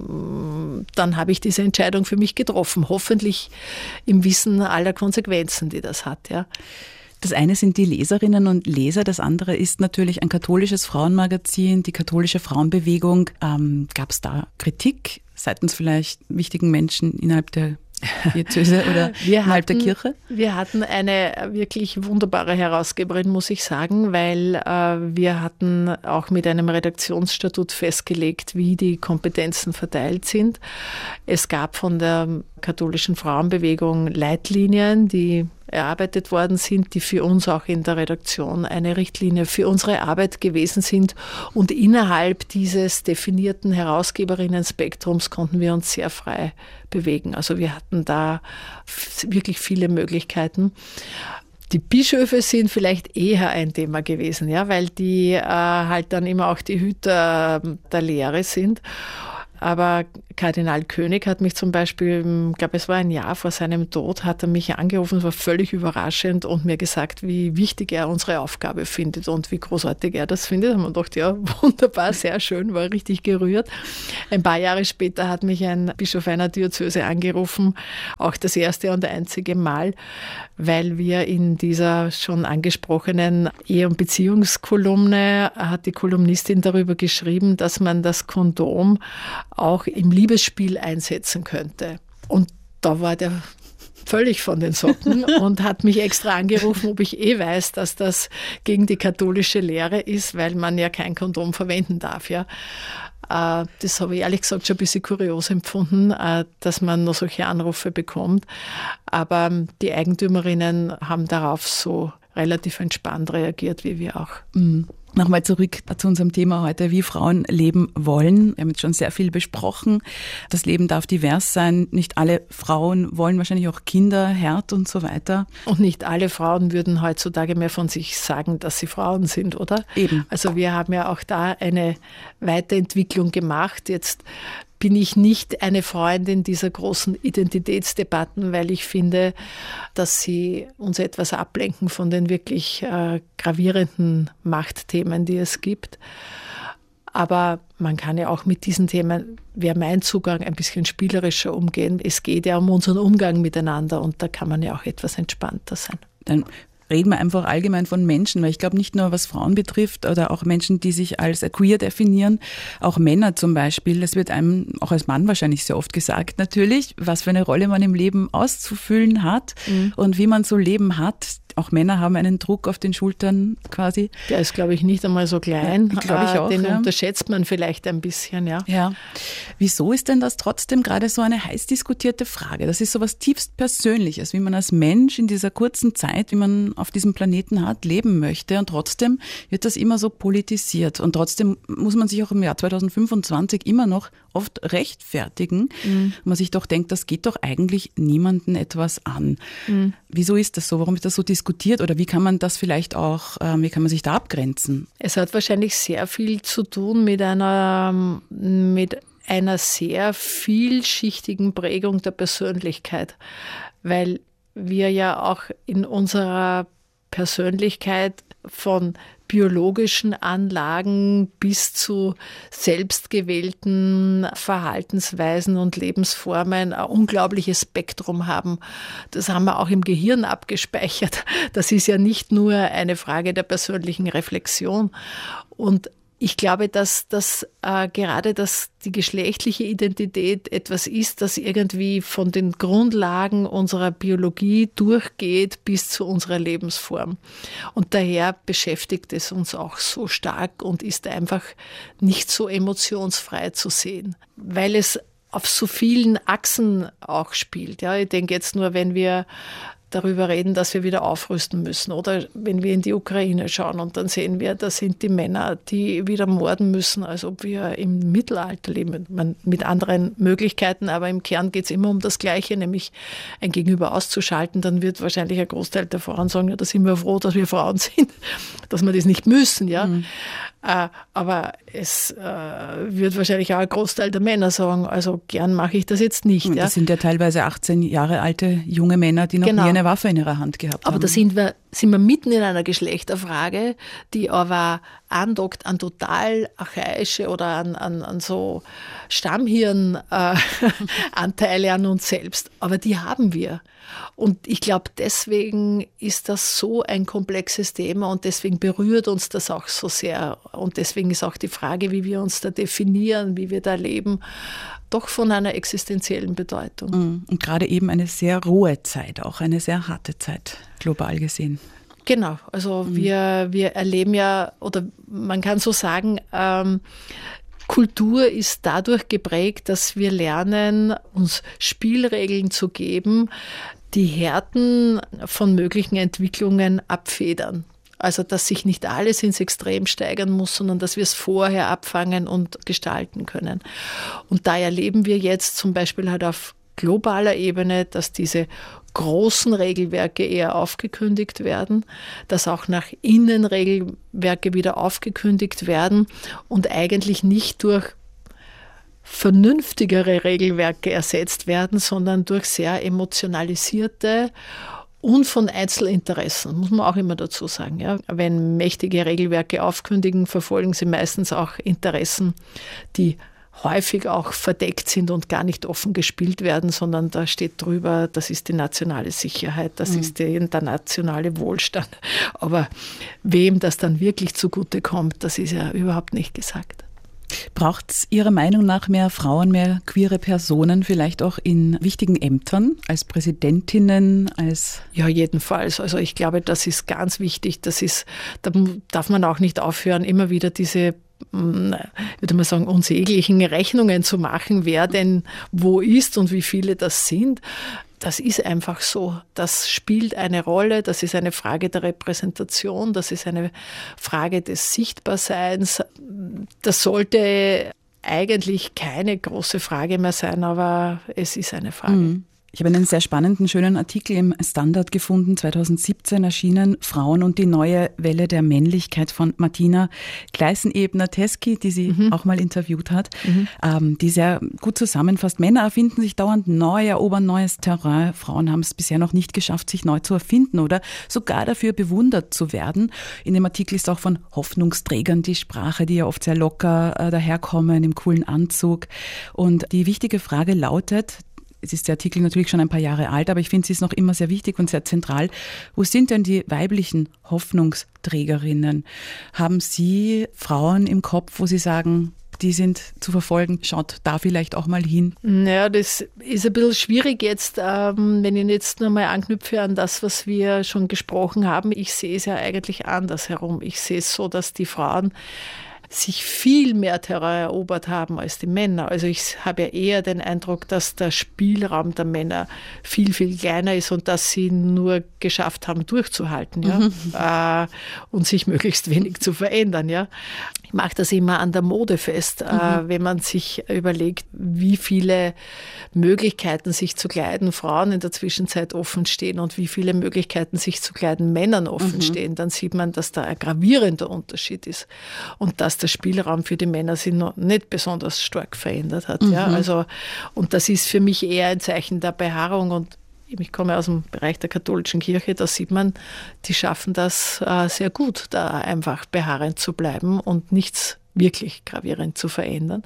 dann habe ich diese Entscheidung für mich getroffen. Hoffentlich im Wissen aller Konsequenzen, die das hat. Ja. Das eine sind die Leserinnen und Leser, das andere ist natürlich ein katholisches Frauenmagazin, die katholische Frauenbewegung. Gab es da Kritik seitens vielleicht wichtigen Menschen innerhalb der Diözese oder innerhalb der Kirche? Wir hatten eine wirklich wunderbare Herausgeberin, muss ich sagen, weil wir hatten auch mit einem Redaktionsstatut festgelegt, wie die Kompetenzen verteilt sind. Es gab von der katholischen Frauenbewegung Leitlinien, die erarbeitet worden sind, die für uns auch in der Redaktion eine Richtlinie für unsere Arbeit gewesen sind. Und innerhalb dieses definierten Herausgeberinnen-Spektrums konnten wir uns sehr frei bewegen. Also wir hatten da wirklich viele Möglichkeiten. Die Bischöfe sind vielleicht eher ein Thema gewesen, ja, weil die halt dann immer auch die Hüter der Lehre sind. Aber Kardinal König hat mich zum Beispiel, ich glaube, es war ein Jahr vor seinem Tod, hat er mich angerufen, es war völlig überraschend und mir gesagt, wie wichtig er unsere Aufgabe findet und wie großartig er das findet. Da haben wir gedacht, ja, wunderbar, sehr schön, war richtig gerührt. Ein paar Jahre später hat mich ein Bischof einer Diözese angerufen, auch das erste und einzige Mal, weil wir in dieser schon angesprochenen Ehe- und Beziehungskolumne hat die Kolumnistin darüber geschrieben, dass man das Kondom auch im Liebesspiel einsetzen könnte. Und da war der völlig von den Socken und hat mich extra angerufen, ob ich weiß, dass das gegen die katholische Lehre ist, weil man ja kein Kondom verwenden darf. Ja. Das habe ich ehrlich gesagt schon ein bisschen kurios empfunden, dass man noch solche Anrufe bekommt. Aber die Eigentümerinnen haben darauf so relativ entspannt reagiert, wie wir auch. Nochmal zurück zu unserem Thema heute, wie Frauen leben wollen. Wir haben jetzt schon sehr viel besprochen. Das Leben darf divers sein. Nicht alle Frauen wollen wahrscheinlich auch Kinder, Herd und so weiter. Und nicht alle Frauen würden heutzutage mehr von sich sagen, dass sie Frauen sind, oder? Eben. Also wir haben ja auch da eine Weiterentwicklung gemacht. Jetzt bin ich nicht eine Freundin dieser großen Identitätsdebatten, weil ich finde, dass sie uns etwas ablenken von den wirklich gravierenden Machtthemen, die es gibt. Aber man kann ja auch mit diesen Themen, wäre mein Zugang, ein bisschen spielerischer umgehen. Es geht ja um unseren Umgang miteinander und da kann man ja auch etwas entspannter sein. Dann reden wir einfach allgemein von Menschen, weil ich glaube nicht nur, was Frauen betrifft oder auch Menschen, die sich als queer definieren, auch Männer zum Beispiel, das wird einem auch als Mann wahrscheinlich sehr oft gesagt natürlich, was für eine Rolle man im Leben auszufüllen hat und wie man so Leben hat. Auch Männer haben einen Druck auf den Schultern quasi. Der ist, glaube ich, nicht einmal so klein. Ja, glaube ich auch. Den unterschätzt man vielleicht ein bisschen, ja. Ja. Wieso ist denn das trotzdem gerade so eine heiß diskutierte Frage? Das ist so was tiefst Persönliches, wie man als Mensch in dieser kurzen Zeit, wie man auf diesem Planeten hat, leben möchte. Und trotzdem wird das immer so politisiert. Und trotzdem muss man sich auch im Jahr 2025 immer noch oft rechtfertigen. Und man sich doch denkt, das geht doch eigentlich niemanden etwas an. Wieso ist das so? Warum ist das so diskutiert? Oder wie kann man das vielleicht auch, wie kann man sich da abgrenzen? Es hat wahrscheinlich sehr viel zu tun mit einer sehr vielschichtigen Prägung der Persönlichkeit, weil wir ja auch in unserer Persönlichkeit von biologischen Anlagen bis zu selbstgewählten Verhaltensweisen und Lebensformen ein unglaubliches Spektrum haben. Das haben wir auch im Gehirn abgespeichert. Das ist ja nicht nur eine Frage der persönlichen Reflexion. Und ich glaube, dass gerade die geschlechtliche Identität etwas ist, das irgendwie von den Grundlagen unserer Biologie durchgeht bis zu unserer Lebensform. Und daher beschäftigt es uns auch so stark und ist einfach nicht so emotionsfrei zu sehen, weil es auf so vielen Achsen auch spielt. Ja, ich denke jetzt nur, wenn wir darüber reden, dass wir wieder aufrüsten müssen. Oder wenn wir in die Ukraine schauen und dann sehen wir, das sind die Männer, die wieder morden müssen, als ob wir im Mittelalter leben. Mit anderen Möglichkeiten, aber im Kern geht es immer um das Gleiche, nämlich ein Gegenüber auszuschalten. Dann wird wahrscheinlich ein Großteil der Frauen sagen, ja, da sind wir froh, dass wir Frauen sind, dass wir das nicht müssen. Ja. Mhm. Aber es wird wahrscheinlich auch ein Großteil der Männer sagen, also gern mache ich das jetzt nicht. Das sind ja teilweise 18 Jahre alte junge Männer, die noch nie eine Waffe in ihrer Hand gehabt haben. Aber da sind wir mitten in einer Geschlechterfrage, die aber andockt an total archaische oder an so Stammhirnanteile an uns selbst. Aber die haben wir. Und ich glaube, deswegen ist das so ein komplexes Thema und deswegen berührt uns das auch so sehr. Und deswegen ist auch die Frage, wie wir uns da definieren, wie wir da leben, doch von einer existenziellen Bedeutung. Und gerade eben eine sehr rohe Zeit, auch eine sehr harte Zeit, global gesehen. Genau, also wir erleben ja, oder man kann so sagen, Kultur ist dadurch geprägt, dass wir lernen, uns Spielregeln zu geben, die Härten von möglichen Entwicklungen abfedern. Also, dass sich nicht alles ins Extrem steigern muss, sondern dass wir es vorher abfangen und gestalten können. Und da erleben wir jetzt zum Beispiel halt auf globaler Ebene, dass diese großen Regelwerke eher aufgekündigt werden, dass auch nach innen Regelwerke wieder aufgekündigt werden und eigentlich nicht durch vernünftigere Regelwerke ersetzt werden, sondern durch sehr emotionalisierte und von Einzelinteressen, muss man auch immer dazu sagen. Ja. Wenn mächtige Regelwerke aufkündigen, verfolgen sie meistens auch Interessen, die häufig auch verdeckt sind und gar nicht offen gespielt werden, sondern da steht drüber, das ist die nationale Sicherheit, das ist der nationale Wohlstand. Aber wem das dann wirklich zugutekommt, das ist ja überhaupt nicht gesagt. Braucht es Ihrer Meinung nach mehr Frauen, mehr queere Personen, vielleicht auch in wichtigen Ämtern, als Präsidentinnen, als... Ja, jedenfalls. Also ich glaube, das ist ganz wichtig. Da darf man auch nicht aufhören, immer wieder diese, würde man sagen, unsäglichen Rechnungen zu machen, wer denn wo ist und wie viele das sind. Das ist einfach so. Das spielt eine Rolle. Das ist eine Frage der Repräsentation. Das ist eine Frage des Sichtbarseins. Das sollte eigentlich keine große Frage mehr sein, aber es ist eine Frage. Ich habe einen sehr spannenden, schönen Artikel im Standard gefunden, 2017 erschienen, Frauen und die neue Welle der Männlichkeit von Martina Gleißenebner-Teski, die sie auch mal interviewt hat, die sehr gut zusammenfasst. Männer erfinden sich dauernd neu, erobern neues Terrain. Frauen haben es bisher noch nicht geschafft, sich neu zu erfinden oder sogar dafür bewundert zu werden. In dem Artikel ist auch von Hoffnungsträgern die Sprache, die ja oft sehr locker daherkommen, im coolen Anzug. Und die wichtige Frage lautet, es ist der Artikel natürlich schon ein paar Jahre alt, aber ich finde, sie ist noch immer sehr wichtig und sehr zentral. Wo sind denn die weiblichen Hoffnungsträgerinnen? Haben Sie Frauen im Kopf, wo Sie sagen, die sind zu verfolgen, schaut da vielleicht auch mal hin? Naja, das ist ein bisschen schwierig jetzt, wenn ich jetzt nochmal anknüpfe an das, was wir schon gesprochen haben. Ich sehe es ja eigentlich andersherum. Ich sehe es so, dass die Frauen sich viel mehr Terrain erobert haben als die Männer. Also ich habe ja eher den Eindruck, dass der Spielraum der Männer viel, viel kleiner ist und dass sie nur geschafft haben, durchzuhalten, ja? Und sich möglichst wenig zu verändern. Ja? Ich mache das immer an der Mode fest, wenn man sich überlegt, wie viele Möglichkeiten sich zu kleiden Frauen in der Zwischenzeit offen stehen und wie viele Möglichkeiten sich zu kleiden Männern offen stehen, dann sieht man, dass da ein gravierender Unterschied ist und dass der Spielraum für die Männer sich noch nicht besonders stark verändert hat. Ja? Also, und das ist für mich eher ein Zeichen der Beharrung und ich komme aus dem Bereich der katholischen Kirche, da sieht man, die schaffen das sehr gut, da einfach beharrend zu bleiben und nichts wirklich gravierend zu verändern.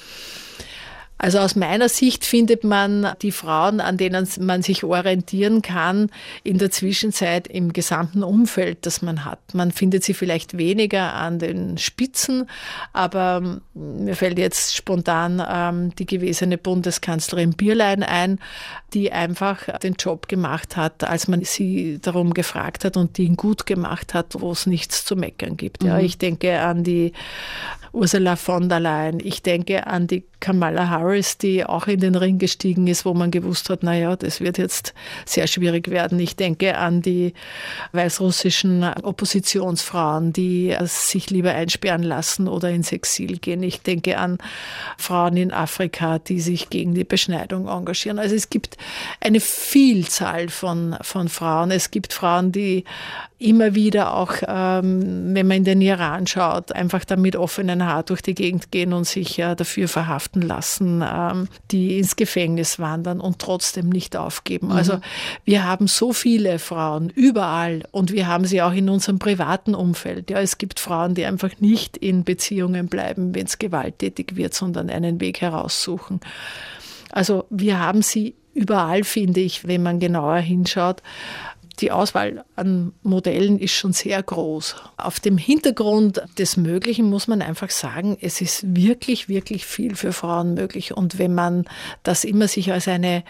Also aus meiner Sicht findet man die Frauen, an denen man sich orientieren kann, in der Zwischenzeit im gesamten Umfeld, das man hat. Man findet sie vielleicht weniger an den Spitzen, aber mir fällt jetzt spontan die gewesene Bundeskanzlerin Bierlein ein, die einfach den Job gemacht hat, als man sie darum gefragt hat und die ihn gut gemacht hat, wo es nichts zu meckern gibt. Ja, ich denke an die Ursula von der Leyen. Ich denke an die Kamala Harris, die auch in den Ring gestiegen ist, wo man gewusst hat, naja, das wird jetzt sehr schwierig werden. Ich denke an die weißrussischen Oppositionsfrauen, die sich lieber einsperren lassen oder ins Exil gehen. Ich denke an Frauen in Afrika, die sich gegen die Beschneidung engagieren. Also es gibt eine Vielzahl von Frauen. Es gibt Frauen, die immer wieder auch, wenn man in den Iran schaut, einfach da mit offenen Haar durch die Gegend gehen und sich dafür verhaften lassen, die ins Gefängnis wandern und trotzdem nicht aufgeben. Also wir haben so viele Frauen überall und wir haben sie auch in unserem privaten Umfeld. Ja, es gibt Frauen, die einfach nicht in Beziehungen bleiben, wenn es gewalttätig wird, sondern einen Weg heraussuchen. Also wir haben sie überall, finde ich, wenn man genauer hinschaut. Die Auswahl an Modellen ist schon sehr groß. Auf dem Hintergrund des Möglichen muss man einfach sagen, es ist wirklich, wirklich viel für Frauen möglich. Und wenn man das immer sich als eine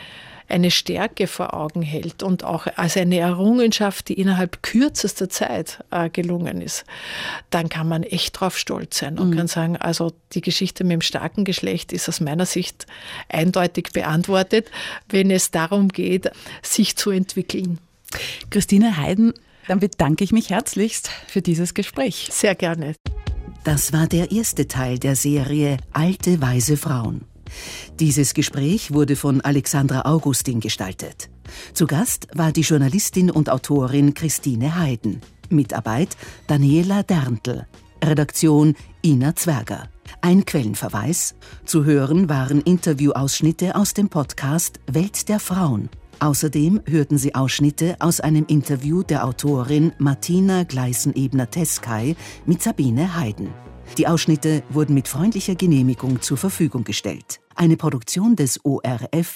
Stärke vor Augen hält und auch als eine Errungenschaft, die innerhalb kürzester Zeit gelungen ist, dann kann man echt drauf stolz sein und kann sagen, also die Geschichte mit dem starken Geschlecht ist aus meiner Sicht eindeutig beantwortet, wenn es darum geht, sich zu entwickeln. Christine Heiden, dann bedanke ich mich herzlichst für dieses Gespräch. Sehr gerne. Das war der erste Teil der Serie Alte, weise Frauen. Dieses Gespräch wurde von Alexandra Augustin gestaltet. Zu Gast war die Journalistin und Autorin Christine Heiden. Mitarbeit Daniela Derntl. Redaktion Ina Zwerger. Ein Quellenverweis. Zu hören waren Interviewausschnitte aus dem Podcast Welt der Frauen. Außerdem hörten Sie Ausschnitte aus einem Interview der Autorin Martina Gleißen-Ebner-Teskay mit Sabine Heiden. Die Ausschnitte wurden mit freundlicher Genehmigung zur Verfügung gestellt. Eine Produktion des ORF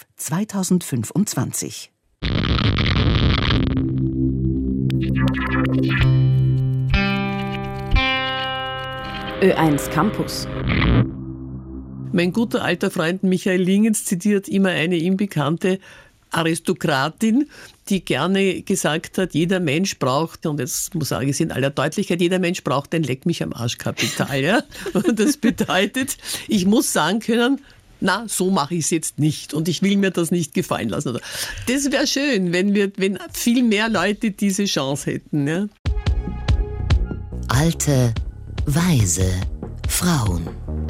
2025. Ö1 Campus. Mein guter alter Freund Michael Lingens zitiert immer eine ihm bekannte Aristokratin, die gerne gesagt hat, jeder Mensch braucht, und jetzt muss ich es in aller Deutlichkeit, jeder Mensch braucht ein Leck mich am Arsch-Kapital. Ja? Und das bedeutet, ich muss sagen können, na, so mache ich es jetzt nicht und ich will mir das nicht gefallen lassen. Das wäre schön, wenn viel mehr Leute diese Chance hätten. Ja? Alte, weise Frauen.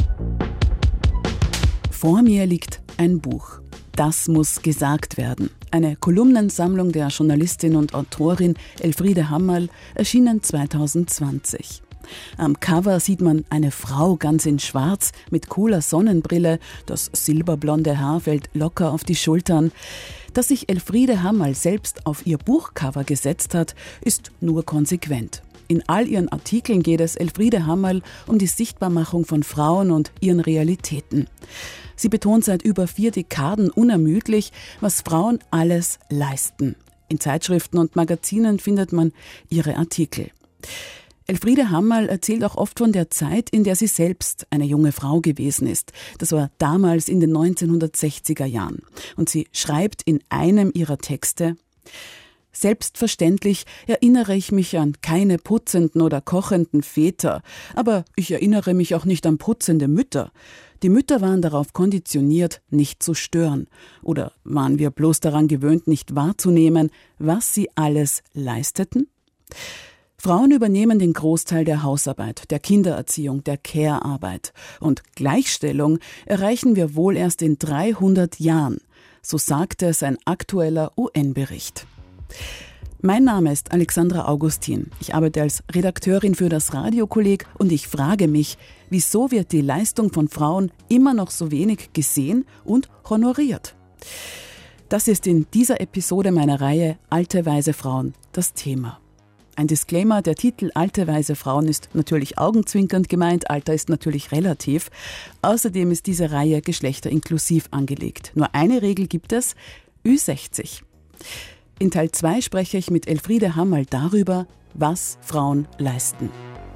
Vor mir liegt ein Buch. Das muss gesagt werden. Eine Kolumnensammlung der Journalistin und Autorin Elfriede Hammerl, erschienen 2020. Am Cover sieht man eine Frau ganz in Schwarz mit cooler Sonnenbrille. Das silberblonde Haar fällt locker auf die Schultern. Dass sich Elfriede Hammerl selbst auf ihr Buchcover gesetzt hat, ist nur konsequent. In all ihren Artikeln geht es Elfriede Hammerl um die Sichtbarmachung von Frauen und ihren Realitäten. Sie betont seit über 4 Dekaden unermüdlich, was Frauen alles leisten. In Zeitschriften und Magazinen findet man ihre Artikel. Elfriede Hammerl erzählt auch oft von der Zeit, in der sie selbst eine junge Frau gewesen ist. Das war damals in den 1960er Jahren. Und sie schreibt in einem ihrer Texte: Selbstverständlich erinnere ich mich an keine putzenden oder kochenden Väter, aber ich erinnere mich auch nicht an putzende Mütter. Die Mütter waren darauf konditioniert, nicht zu stören. Oder waren wir bloß daran gewöhnt, nicht wahrzunehmen, was sie alles leisteten? Frauen übernehmen den Großteil der Hausarbeit, der Kindererziehung, der Care-Arbeit. Und Gleichstellung erreichen wir wohl erst in 300 Jahren. So sagte es ein aktueller UN-Bericht. Mein Name ist Alexandra Augustin. Ich arbeite als Redakteurin für das Radiokolleg und ich frage mich, wieso wird die Leistung von Frauen immer noch so wenig gesehen und honoriert? Das ist in dieser Episode meiner Reihe Alte, weise Frauen das Thema. Ein Disclaimer, der Titel Alte, weise Frauen ist natürlich augenzwinkernd gemeint, Alter ist natürlich relativ. Außerdem ist diese Reihe geschlechterinklusiv angelegt. Nur eine Regel gibt es, Ü60. In Teil 2 spreche ich mit Elfriede Hammerl darüber, was Frauen leisten.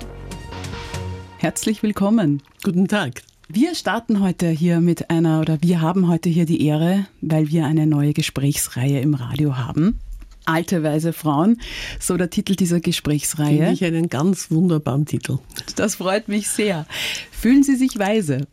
Herzlich willkommen. Guten Tag. Wir starten heute hier wir haben heute hier die Ehre, weil wir eine neue Gesprächsreihe im Radio haben. Alte, weise Frauen, so der Titel dieser Gesprächsreihe. Finde ich einen ganz wunderbaren Titel. Das freut mich sehr. Fühlen Sie sich weise?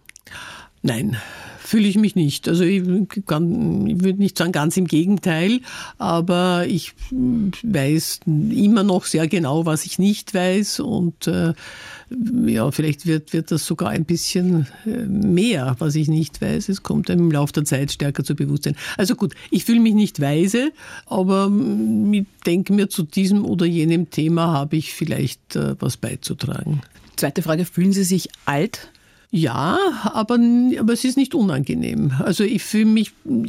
Nein, fühle ich mich nicht. Also ich würde nicht sagen, ganz im Gegenteil, aber ich weiß immer noch sehr genau, was ich nicht weiß und vielleicht wird das sogar ein bisschen mehr, was ich nicht weiß. Es kommt einem im Laufe der Zeit stärker zu Bewusstsein. Also gut, ich fühle mich nicht weise, aber ich denke mir, zu diesem oder jenem Thema habe ich vielleicht was beizutragen. Zweite Frage, fühlen Sie sich alt? Ja, aber es ist nicht unangenehm. Also ich fühle mich,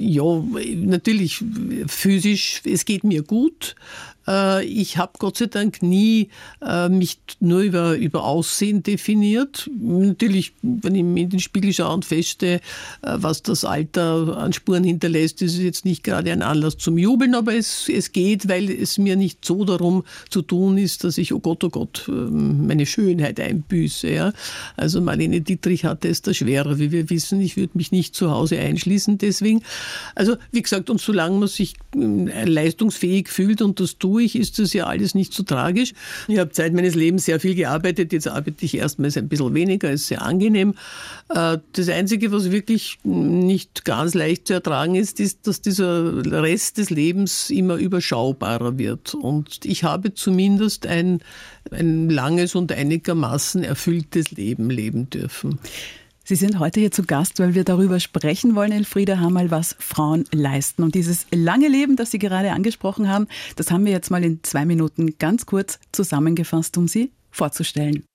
natürlich physisch, es geht mir gut. Ich habe Gott sei Dank nie mich nur über Aussehen definiert. Natürlich, wenn ich mir in den Spiegel schaue und feststelle, was das Alter an Spuren hinterlässt, ist es jetzt nicht gerade ein Anlass zum Jubeln, aber es geht, weil es mir nicht so darum zu tun ist, dass ich, oh Gott, meine Schönheit einbüße. Ja? Also Marlene Dietrich hatte es da schwerer, wie wir wissen. Ich würde mich nicht zu Hause einschließen deswegen. Also wie gesagt, und solange man sich leistungsfähig fühlt und das tut, ist das ja alles nicht so tragisch. Ich habe Zeit meines Lebens sehr viel gearbeitet, jetzt arbeite ich erstmals ein bisschen weniger, ist sehr angenehm. Das Einzige, was wirklich nicht ganz leicht zu ertragen ist, dass dieser Rest des Lebens immer überschaubarer wird. Und ich habe zumindest ein langes und einigermaßen erfülltes Leben leben dürfen. Sie sind heute hier zu Gast, weil wir darüber sprechen wollen, Elfriede Hammerl, was Frauen leisten. Und dieses lange Leben, das Sie gerade angesprochen haben, das haben wir jetzt mal in 2 Minuten ganz kurz zusammengefasst, um Sie vorzustellen.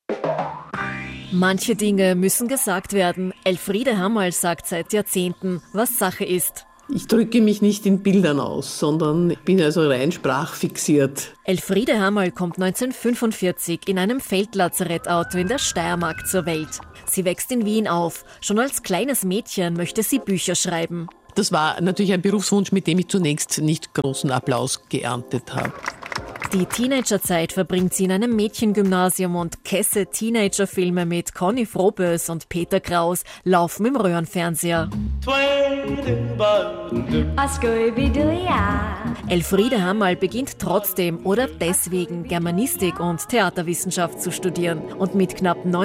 Manche Dinge müssen gesagt werden. Elfriede Hammerl sagt seit Jahrzehnten, was Sache ist. Ich drücke mich nicht in Bildern aus, sondern ich bin also rein sprachfixiert. Elfriede Hammerl kommt 1945 in einem Feldlazarettauto in der Steiermark zur Welt. Sie wächst in Wien auf. Schon als kleines Mädchen möchte sie Bücher schreiben. Das war natürlich ein Berufswunsch, mit dem ich zunächst nicht großen Applaus geerntet habe. Die Teenagerzeit verbringt sie in einem Mädchengymnasium und Käse-Teenager-Filme mit Conny Frohbös und Peter Kraus laufen im Röhrenfernseher. Elfriede Hammerl beginnt trotzdem oder deswegen Germanistik und Theaterwissenschaft zu studieren und mit knapp